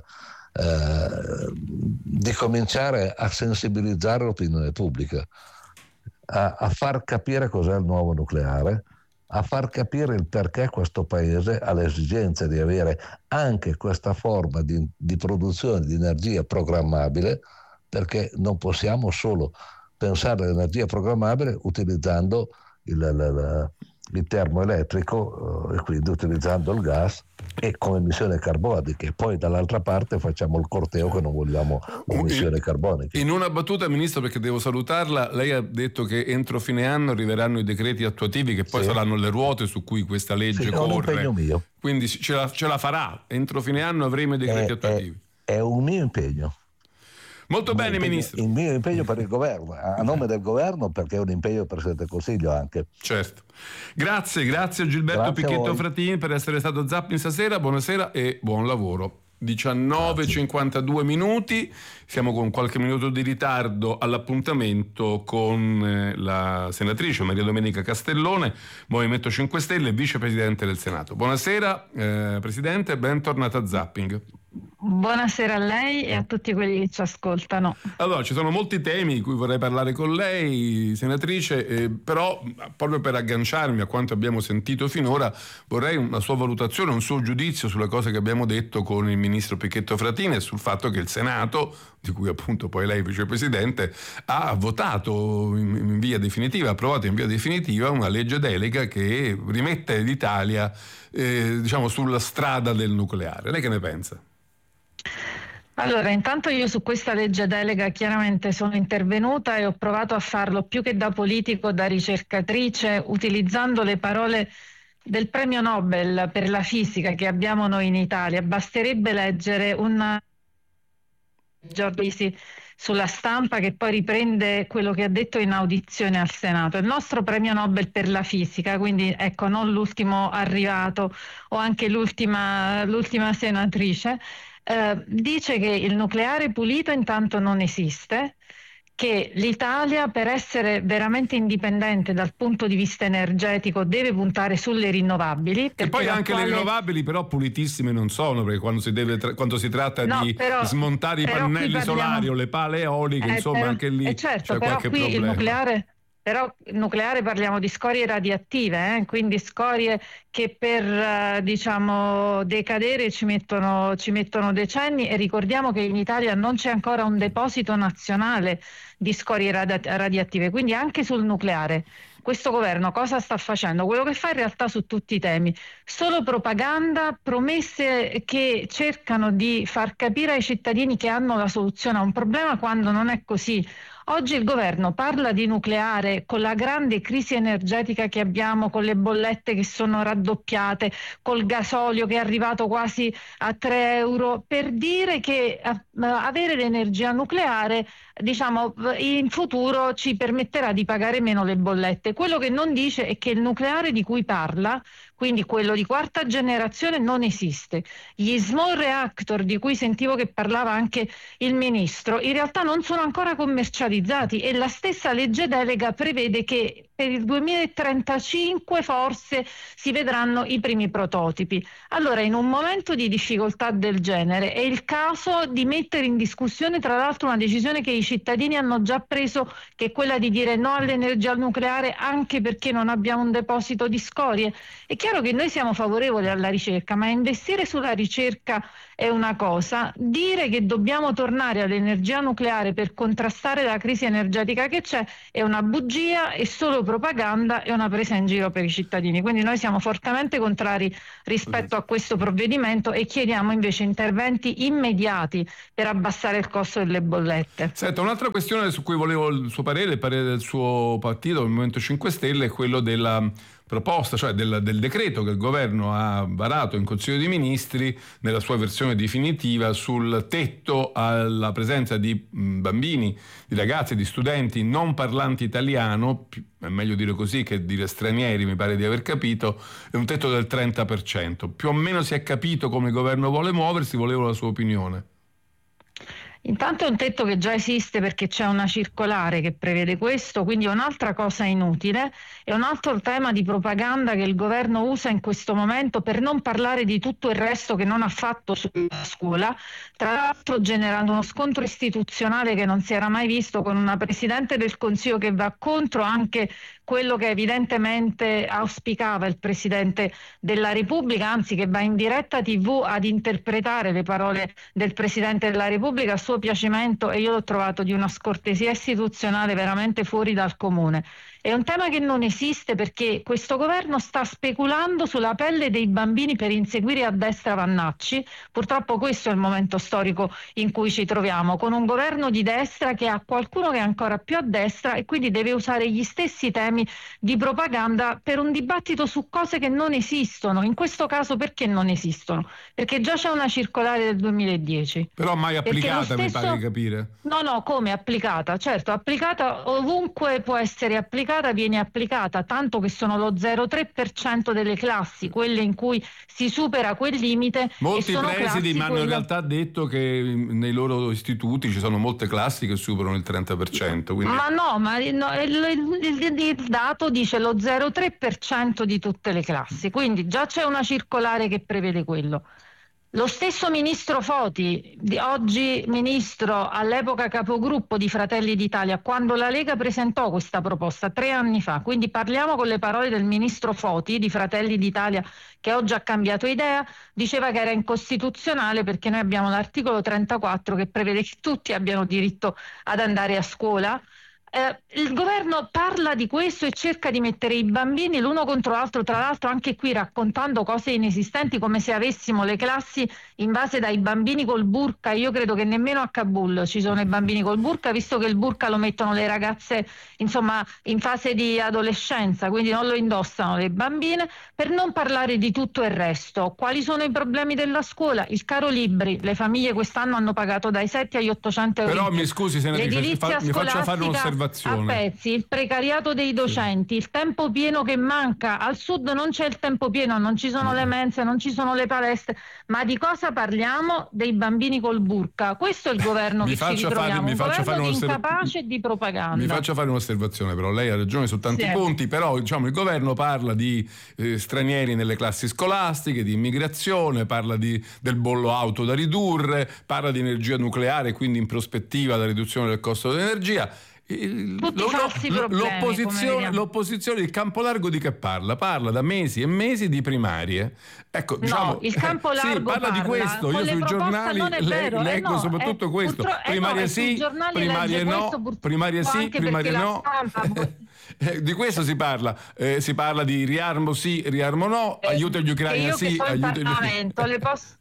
di cominciare a sensibilizzare l'opinione pubblica, a far capire cos'è il nuovo nucleare, a far capire il perché questo paese ha l'esigenza di avere anche questa forma di produzione di energia programmabile, perché non possiamo solo pensare all'energia programmabile utilizzando il termoelettrico, e quindi utilizzando il gas e come emissione carbonica, e poi dall'altra parte facciamo il corteo che non vogliamo emissione carbonica. In una battuta, Ministro, perché devo salutarla, lei ha detto che entro fine anno arriveranno i decreti attuativi che poi saranno le ruote su cui questa legge corre. È un impegno mio. Quindi ce la farà, entro fine anno avremo i decreti attuativi. È un mio impegno. Molto bene, Ministro. Il mio impegno per il governo, a nome del governo, perché è un impegno del Presidente del Consiglio anche. Certo. Grazie a Gilberto Pichetto Fratin per essere stato a Zapping stasera. Buonasera e buon lavoro. 19:52 minuti, siamo con qualche minuto di ritardo all'appuntamento con la senatrice Maria Domenica Castellone, Movimento 5 Stelle, vicepresidente del Senato. Buonasera Presidente, bentornata a Zapping. Buonasera a lei e a tutti quelli che ci ascoltano. Allora, ci sono molti temi di cui vorrei parlare con lei, senatrice, però proprio per agganciarmi a quanto abbiamo sentito finora, vorrei una sua valutazione, un suo giudizio sulle cose che abbiamo detto con il ministro Pichetto Fratin e sul fatto che il Senato, di cui appunto poi lei è vicepresidente, ha votato in via definitiva, approvato in via definitiva una legge delega che rimette l'Italia diciamo sulla strada del nucleare. Lei che ne pensa? Allora, intanto io su questa legge delega chiaramente sono intervenuta e ho provato a farlo più che da politico, da ricercatrice, utilizzando le parole del premio Nobel per la fisica che abbiamo noi in Italia. Basterebbe leggere un giornalista sulla stampa che poi riprende quello che ha detto in audizione al Senato. Il nostro premio Nobel per la fisica, quindi ecco, non l'ultimo arrivato o anche l'ultima senatrice, dice che il nucleare pulito intanto non esiste, che l'Italia per essere veramente indipendente dal punto di vista energetico deve puntare sulle rinnovabili. E poi anche le rinnovabili però pulitissime non sono, perché quando si tratta di smontare i pannelli solari o le pale eoliche, insomma anche lì certo, c'è però qualche qui problema. Il nucleare parliamo di scorie radioattive, quindi scorie che per decadere ci mettono decenni, e ricordiamo che in Italia non c'è ancora un deposito nazionale di scorie radioattive, quindi anche sul nucleare questo governo cosa sta facendo? Quello che fa in realtà su tutti i temi, solo propaganda, promesse che cercano di far capire ai cittadini che hanno la soluzione a un problema quando non è così. Oggi il governo parla di nucleare con la grande crisi energetica che abbiamo, con le bollette che sono raddoppiate, col gasolio che è arrivato quasi a 3 euro, per dire che avere l'energia nucleare, diciamo, in futuro ci permetterà di pagare meno le bollette. Quello che non dice è che il nucleare di cui parla, quindi quello di quarta generazione, non esiste. Gli small reactor di cui sentivo che parlava anche il ministro, in realtà non sono ancora commercializzati e la stessa legge delega prevede che per il 2035 forse si vedranno i primi prototipi. Allora, in un momento di difficoltà del genere è il caso di mettere in discussione, tra l'altro, una decisione che i cittadini hanno già preso, che è quella di dire no all'energia nucleare anche perché non abbiamo un deposito di scorie. È chiaro che noi siamo favorevoli alla ricerca, ma investire sulla ricerca è una cosa, dire che dobbiamo tornare all'energia nucleare per contrastare la crisi energetica che c'è è una bugia, è solo propaganda e una presa in giro per i cittadini. Quindi noi siamo fortemente contrari rispetto a questo provvedimento e chiediamo invece interventi immediati per abbassare il costo delle bollette. Senta, un'altra questione su cui volevo il suo parere, il parere del suo partito, il Movimento 5 Stelle, è quello della proposta, cioè del decreto che il governo ha varato in Consiglio dei Ministri nella sua versione definitiva sul tetto alla presenza di bambini, di ragazzi, di studenti non parlanti italiano, è meglio dire così che dire stranieri, mi pare di aver capito, è un tetto del 30%. Più o meno si è capito come il governo vuole muoversi, volevo la sua opinione. Intanto è un tetto che già esiste perché c'è una circolare che prevede questo, quindi è un'altra cosa inutile, è un altro tema di propaganda che il governo usa in questo momento per non parlare di tutto il resto che non ha fatto sulla scuola, tra l'altro generando uno scontro istituzionale che non si era mai visto, con una Presidente del Consiglio che va contro anche quello che evidentemente auspicava il Presidente della Repubblica, anzi che va in diretta TV ad interpretare le parole del Presidente della Repubblica a suo piacimento, e io l'ho trovato di una scortesia istituzionale veramente fuori dal comune. È un tema che non esiste perché questo governo sta speculando sulla pelle dei bambini per inseguire a destra Vannacci. Purtroppo questo è il momento storico in cui ci troviamo, con un governo di destra che ha qualcuno che è ancora più a destra e quindi deve usare gli stessi temi di propaganda per un dibattito su cose che non esistono. In questo caso perché non esistono? Perché già c'è una circolare del 2010. Però mai applicata, mi pare di capire. No, come applicata? Certo, applicata ovunque può essere applicata, viene applicata, tanto che sono lo 0,3% delle classi quelle in cui si supera quel limite. Molti presidi mi hanno in realtà detto che nei loro istituti ci sono molte classi che superano il 30%. Quindi... il dato dice lo 0,3% di tutte le classi, quindi già c'è una circolare che prevede quello. Lo stesso ministro Foti, oggi ministro, all'epoca capogruppo di Fratelli d'Italia, quando la Lega presentò questa proposta 3 anni fa, quindi parliamo con le parole del ministro Foti di Fratelli d'Italia, che oggi ha cambiato idea, diceva che era incostituzionale perché noi abbiamo l'articolo 34 che prevede che tutti abbiano diritto ad andare a scuola. Il governo parla di questo e cerca di mettere i bambini l'uno contro l'altro, tra l'altro anche qui raccontando cose inesistenti, come se avessimo le classi invase dai bambini col burka. Io credo che nemmeno a Kabul ci sono i bambini col burka, visto che il burka lo mettono le ragazze, insomma, in fase di adolescenza, quindi non lo indossano le bambine, per non parlare di tutto il resto. Quali sono i problemi della scuola? Il caro libri, le famiglie quest'anno hanno pagato dai 7 agli 800 euro. Però mi scusi, senatrice, mi faccia fare un'osservazione. A pezzi, il precariato dei docenti, il tempo pieno che manca. Al sud non c'è il tempo pieno, non ci sono le mense, non ci sono le palestre. Ma di cosa parliamo? Dei bambini col burka. Questo è il governo che ci ritroviamo, un governo incapace e di propaganda. Mi faccia fare un'osservazione, però lei ha ragione su tanti punti, però diciamo il governo parla di stranieri nelle classi scolastiche, di immigrazione, parla del bollo auto da ridurre, parla di energia nucleare, quindi in prospettiva la riduzione del costo dell'energia. l'opposizione, il campo largo di che parla? Parla da mesi e mesi di primarie. Ecco, diciamo, il campo largo parla di questo. Io sui giornali leggo soprattutto questo. Primarie sì, primarie no, primarie sì, primarie no. Di questo si parla. Si parla di riarmo sì, riarmo no, aiuto agli ucraini sì, aiuto agli ucraini. Le posso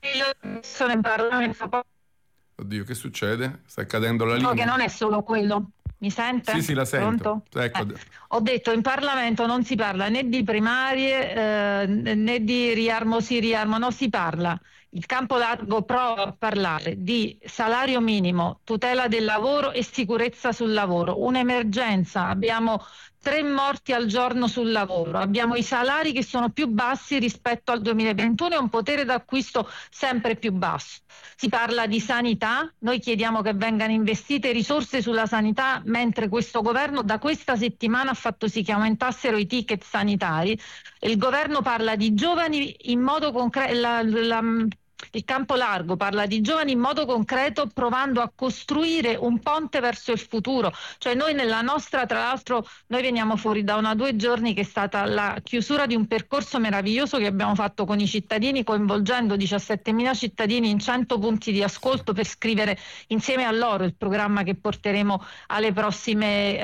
sono in Parlamento. Oddio, che succede? Sta cadendo la linea. No, che non è solo quello. Mi sente? Sì, la sento. Ecco. Ho detto, in Parlamento non si parla né di primarie né di riarmo sì, riarmo no, si parla. Il campo largo prova a parlare di salario minimo, tutela del lavoro e sicurezza sul lavoro. Un'emergenza, abbiamo 3 morti al giorno sul lavoro, abbiamo i salari che sono più bassi rispetto al 2021 e un potere d'acquisto sempre più basso. Si parla di sanità, noi chiediamo che vengano investite risorse sulla sanità, mentre questo governo da questa settimana ha fatto sì che aumentassero i ticket sanitari. Il governo parla di giovani in modo concreto, il campo largo parla di giovani in modo concreto, provando a costruire un ponte verso il futuro. Cioè noi nella nostra, tra l'altro noi veniamo fuori da 1 o 2 giorni che è stata la chiusura di un percorso meraviglioso che abbiamo fatto con i cittadini, coinvolgendo 17.000 cittadini in 100 punti di ascolto per scrivere insieme a loro il programma che porteremo alle prossime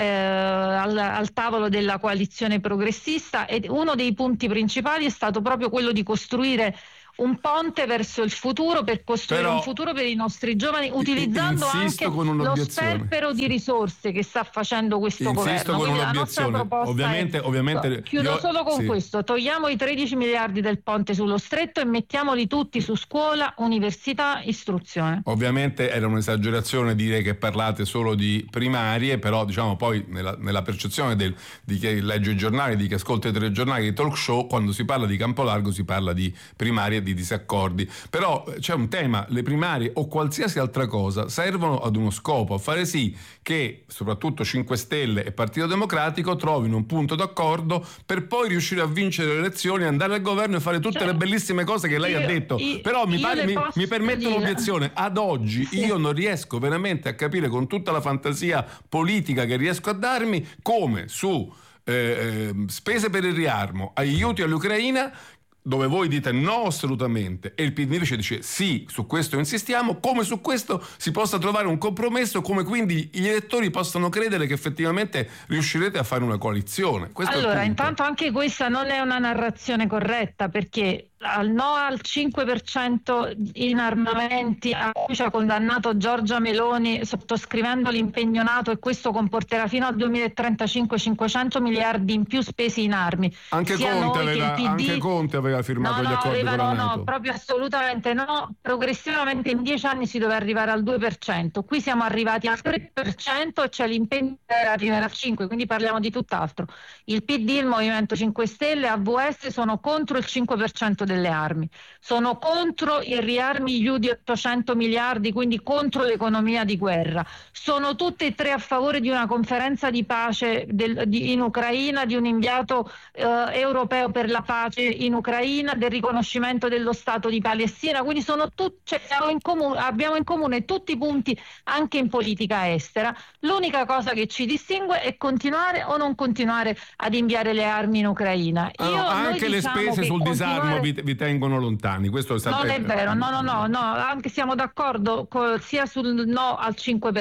al tavolo della coalizione progressista, e uno dei punti principali è stato proprio quello di costruire un ponte verso il futuro, per costruire un futuro per i nostri giovani, utilizzando anche lo sperpero di risorse che sta facendo questo governo. Con quindi la nostra proposta ovviamente chiudo solo con questo: togliamo i 13 miliardi del ponte sullo stretto e mettiamoli tutti su scuola, università, istruzione. Ovviamente era un'esagerazione dire che parlate solo di primarie, però diciamo poi nella percezione di chi legge i giornali, di chi ascolta i telegiornali, i talk show, quando si parla di campo largo si parla di primarie, di disaccordi. Però c'è un tema: le primarie o qualsiasi altra cosa servono ad uno scopo, a fare sì che soprattutto 5 Stelle e Partito Democratico trovino un punto d'accordo per poi riuscire a vincere le elezioni, andare al governo e fare tutte le bellissime cose che lei ha detto. Però mi permetto l'obiezione: ad oggi io non riesco veramente a capire, con tutta la fantasia politica che riesco a darmi, come su spese per il riarmo, aiuti all'Ucraina, dove voi dite no assolutamente e il PD invece dice sì, su questo insistiamo, come su questo si possa trovare un compromesso, come quindi gli elettori possano credere che effettivamente riuscirete a fare una coalizione. Allora, intanto anche questa non è una narrazione corretta, perché al no al 5% in armamenti a cui ci ha condannato Giorgia Meloni sottoscrivendo l'impegno NATO, e questo comporterà fino al 2035 500 miliardi in più spesi in armi. Anche Conte aveva firmato gli accordi con la NATO. No, proprio assolutamente no. Progressivamente in 10 anni si doveva arrivare al 2%. Qui siamo arrivati al 3% e c'è l'impegno per arrivare al 5%, quindi parliamo di tutt'altro. Il PD, il Movimento 5 Stelle, AVS sono contro il 5% delle armi, sono contro i riarmi IU di 800 miliardi, quindi contro l'economia di guerra, sono tutte e tre a favore di una conferenza di pace in Ucraina, di un inviato europeo per la pace in Ucraina, del riconoscimento dello Stato di Palestina, quindi abbiamo in comune tutti i punti anche in politica estera. L'unica cosa che ci distingue è continuare o non continuare ad inviare le armi in Ucraina. Anche le spese sul disarmo vi tengono lontani, questo non è vero, no, anche siamo d'accordo sia sul no al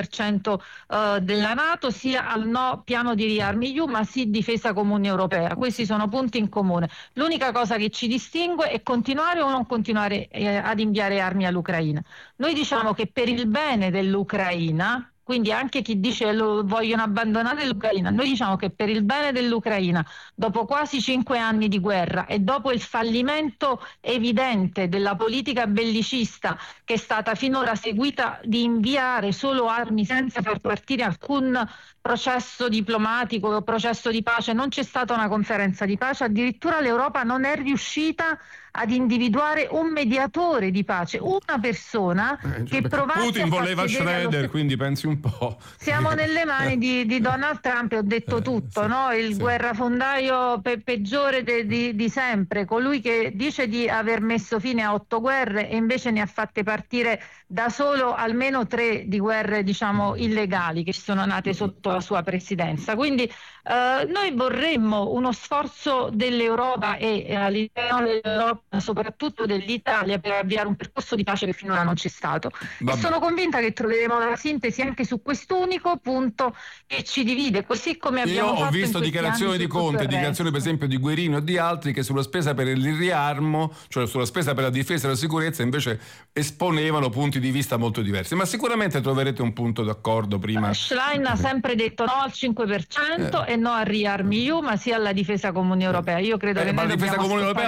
5% della NATO, sia al no piano di riarmi EU, ma sì difesa comune europea. Questi sono punti in comune. L'unica cosa che ci distingue è continuare o non continuare ad inviare armi all'Ucraina. Noi diciamo che per il bene dell'Ucraina, quindi anche chi dice vogliono abbandonare l'Ucraina, noi diciamo che per il bene dell'Ucraina, dopo quasi 5 anni di guerra e dopo il fallimento evidente della politica bellicista che è stata finora seguita di inviare solo armi senza far partire alcun processo diplomatico, processo di pace, non c'è stata una conferenza di pace, addirittura l'Europa non è riuscita ad individuare un mediatore di pace, una persona che provasse Putin a far voleva sedere Schroeder, quindi pensi un po'. Siamo nelle mani di Donald Trump e ho detto tutto, no? Il guerrafondaio peggiore di sempre, colui che dice di aver messo fine a 8 guerre e invece ne ha fatte partire da solo almeno 3 di guerre, diciamo, illegali che sono nate sotto la sua presidenza. Quindi noi vorremmo uno sforzo dell'Europa e all'interno dell'Europa, soprattutto dell'Italia, per avviare un percorso di pace che finora non c'è stato. E sono convinta che troveremo la sintesi anche su quest'unico punto che ci divide, così come abbiamo fatto. Io ho visto dichiarazioni di Conte, dichiarazioni per esempio di Guerino e di altri che sulla spesa per il riarmo, cioè sulla spesa per la difesa e la sicurezza, invece esponevano punti di vista molto diversi. Ma sicuramente troverete un punto d'accordo prima. Schlein ha sempre detto no al 5% e no al ReArmEU, ma sì alla difesa comune europea. Io credo che la difesa comune europea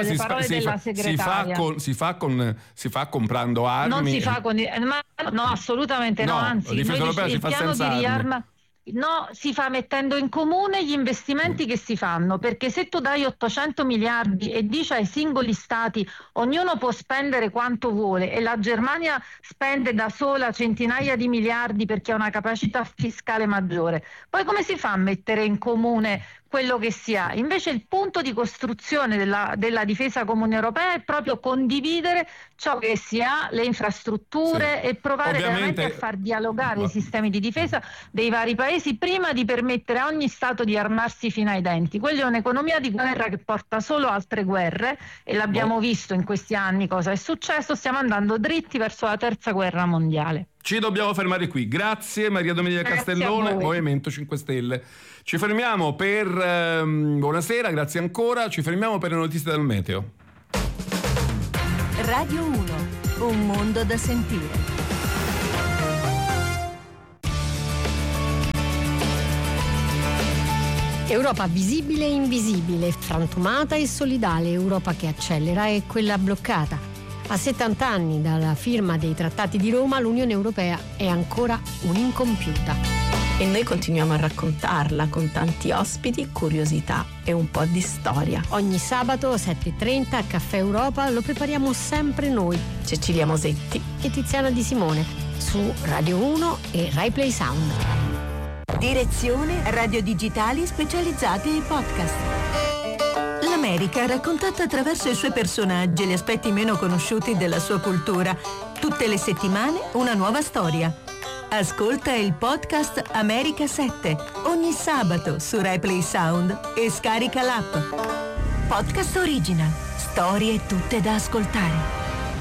si fa comprando armi. Non si fa con no, assolutamente no, anzi, il piano di riarma si fa mettendo in comune gli investimenti che si fanno, perché se tu dai 800 miliardi e dici ai singoli stati ognuno può spendere quanto vuole e la Germania spende da sola centinaia di miliardi perché ha una capacità fiscale maggiore, poi come si fa a mettere in comune quello che si ha? Invece il punto di costruzione della difesa comune europea è proprio condividere ciò che si ha, le infrastrutture, e provare veramente a far dialogare i sistemi di difesa dei vari paesi prima di permettere a ogni Stato di armarsi fino ai denti. Quella è un'economia di guerra che porta solo altre guerre e l'abbiamo visto in questi anni cosa è successo. Stiamo andando dritti verso la terza guerra mondiale. Ci dobbiamo fermare qui. Grazie Maria Domenica Castellone, Movimento 5 Stelle. Ci fermiamo per buonasera, grazie ancora. Ci fermiamo per le notizie dal meteo. Radio 1, un mondo da sentire. Europa visibile e invisibile, frantumata e solidale, Europa che accelera e quella bloccata. A 70 anni dalla firma dei trattati di Roma, l'Unione Europea è ancora un'incompiuta. E noi continuiamo a raccontarla con tanti ospiti, curiosità e un po' di storia. Ogni sabato 7:30 a Caffè Europa lo prepariamo sempre noi, Cecilia Mosetti e Tiziana Di Simone, su Radio 1 e Rai Play Sound. Direzione Radio Digitali Specializzate e Podcast. L'America raccontata attraverso i suoi personaggi e gli aspetti meno conosciuti della sua cultura. Tutte le settimane una nuova storia. Ascolta il podcast America 7 ogni sabato su Rai Play Sound e scarica l'app. Podcast Original. Storie tutte da ascoltare.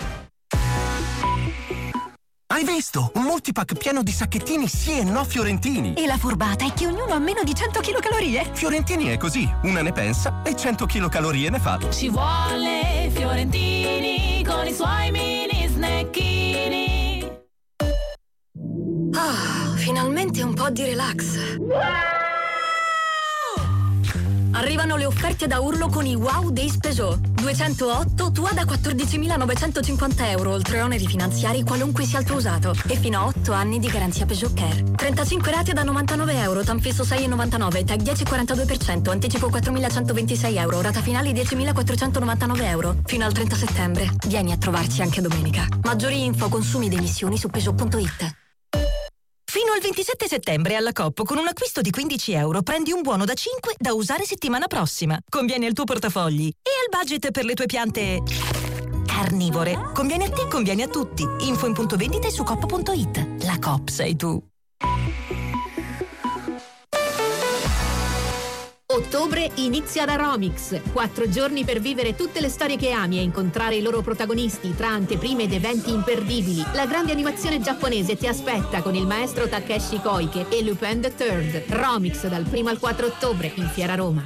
Hai visto? Un multipack pieno di sacchettini sì e no fiorentini. E la furbata è che ognuno ha meno di 100 kcal. Fiorentini è così, una ne pensa e 100 kcal ne fa. Ci vuole Fiorentini con i suoi mini snacchini. Finalmente un po' di relax. Arrivano le offerte da urlo con i Wow Days Peugeot. 208 tua da 14.950 euro, oltre oneri finanziari qualunque sia il tuo usato. E fino a 8 anni di garanzia Peugeot Care. 35 rate da 99 euro, tanfisso 6,99, tag 10,42%, anticipo 4.126 euro, rata finale 10.499 euro. Fino al 30 settembre. Vieni a trovarci anche domenica. Maggiori info, consumi ed emissioni su Peugeot.it. Fino al 27 settembre alla Coop con un acquisto di 15 euro prendi un buono da 5 da usare settimana prossima. Conviene al tuo portafogli e al budget per le tue piante carnivore. Conviene a te, conviene a tutti. Info in punto vendita e su coop.it. La Coop sei tu. Ottobre inizia da Romix. 4 giorni per vivere tutte le storie che ami e incontrare i loro protagonisti tra anteprime ed eventi imperdibili. La grande animazione giapponese ti aspetta con il maestro Takeshi Koike e Lupin the Third. Romix dal 1 al 4 ottobre in Fiera Roma.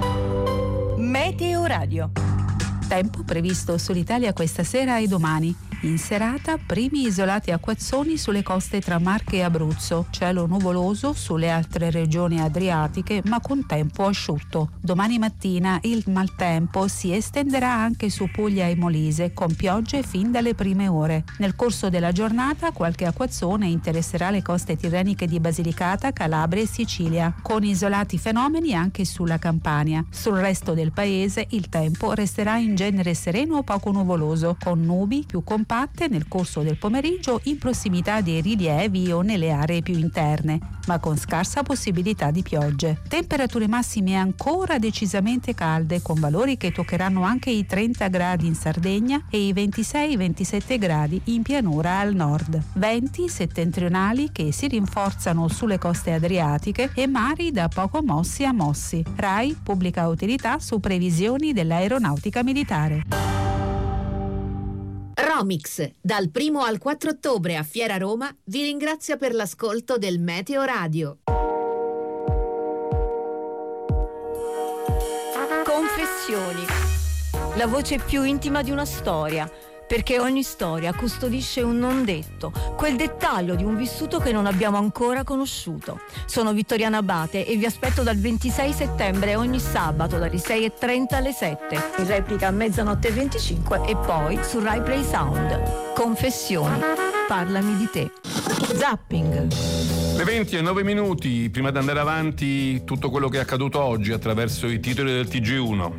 Meteo Radio. Tempo previsto sull'Italia questa sera e domani. In serata, primi isolati acquazzoni sulle coste tra Marche e Abruzzo, cielo nuvoloso sulle altre regioni adriatiche ma con tempo asciutto. Domani mattina il maltempo si estenderà anche su Puglia e Molise, con piogge fin dalle prime ore. Nel corso della giornata qualche acquazzone interesserà le coste tirreniche di Basilicata, Calabria e Sicilia, con isolati fenomeni anche sulla Campania. Sul resto del paese il tempo resterà in genere sereno o poco nuvoloso, con nubi più compatte nel corso del pomeriggio in prossimità dei rilievi o nelle aree più interne, ma con scarsa possibilità di piogge. Temperature massime ancora decisamente calde, con valori che toccheranno anche i 30 gradi in Sardegna e i 26-27 gradi in pianura al nord. Venti settentrionali che si rinforzano sulle coste adriatiche e mari da poco mossi a mossi. RAI pubblica utilità su previsioni dell'aeronautica militare. Romix, dal 1 al 4 ottobre a Fiera Roma, vi ringrazia per l'ascolto del Meteo Radio. Confessioni. La voce più intima di una storia, perché ogni storia custodisce un non detto, quel dettaglio di un vissuto che non abbiamo ancora conosciuto. Sono Vittoriana Abate e vi aspetto dal 26 settembre ogni sabato dalle 6:30 alle 7, in replica a mezzanotte e 25 e poi su Rai Play Sound. Confessioni. Parlami di te. Zapping. Le 20:09, prima di andare avanti tutto quello che è accaduto oggi attraverso i titoli del TG1.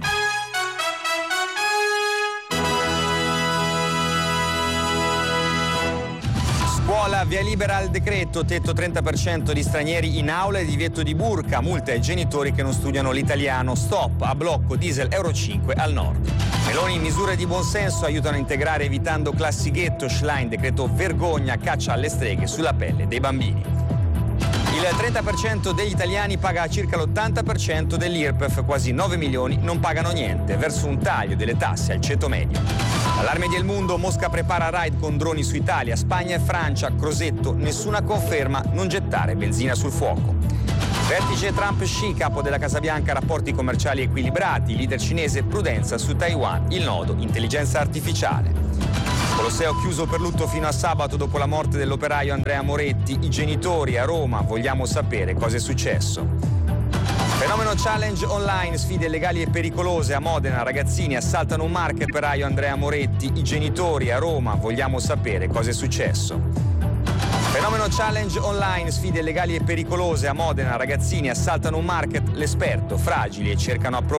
Scuola, via libera al decreto, tetto 30% di stranieri in aula e divieto di burka, multe ai genitori che non studiano l'italiano, stop a blocco diesel Euro 5 al nord. Meloni, misure di buonsenso aiutano a integrare evitando classi ghetto, Schlein, decreto vergogna, caccia alle streghe sulla pelle dei bambini. Il 30% degli italiani paga circa l'80% dell'IRPEF, quasi 9 milioni non pagano niente, verso un taglio delle tasse al ceto medio. Allarme del mondo, Mosca prepara raid con droni su Italia, Spagna e Francia, Crosetto, nessuna conferma, non gettare benzina sul fuoco. Vertice Trump-Xi, capo della Casa Bianca, rapporti commerciali equilibrati, leader cinese, prudenza su Taiwan, il nodo intelligenza artificiale. Colosseo chiuso per lutto fino a sabato dopo la morte dell'operaio Andrea Moretti, i genitori a Roma, vogliamo sapere cosa è successo. Fenomeno challenge online, sfide illegali e pericolose a Modena, ragazzini assaltano un market-operaio Andrea Moretti, i genitori a Roma, vogliamo sapere cosa è successo. Fenomeno challenge online, sfide illegali e pericolose a Modena, ragazzini assaltano un market, l'esperto, fragili e cercano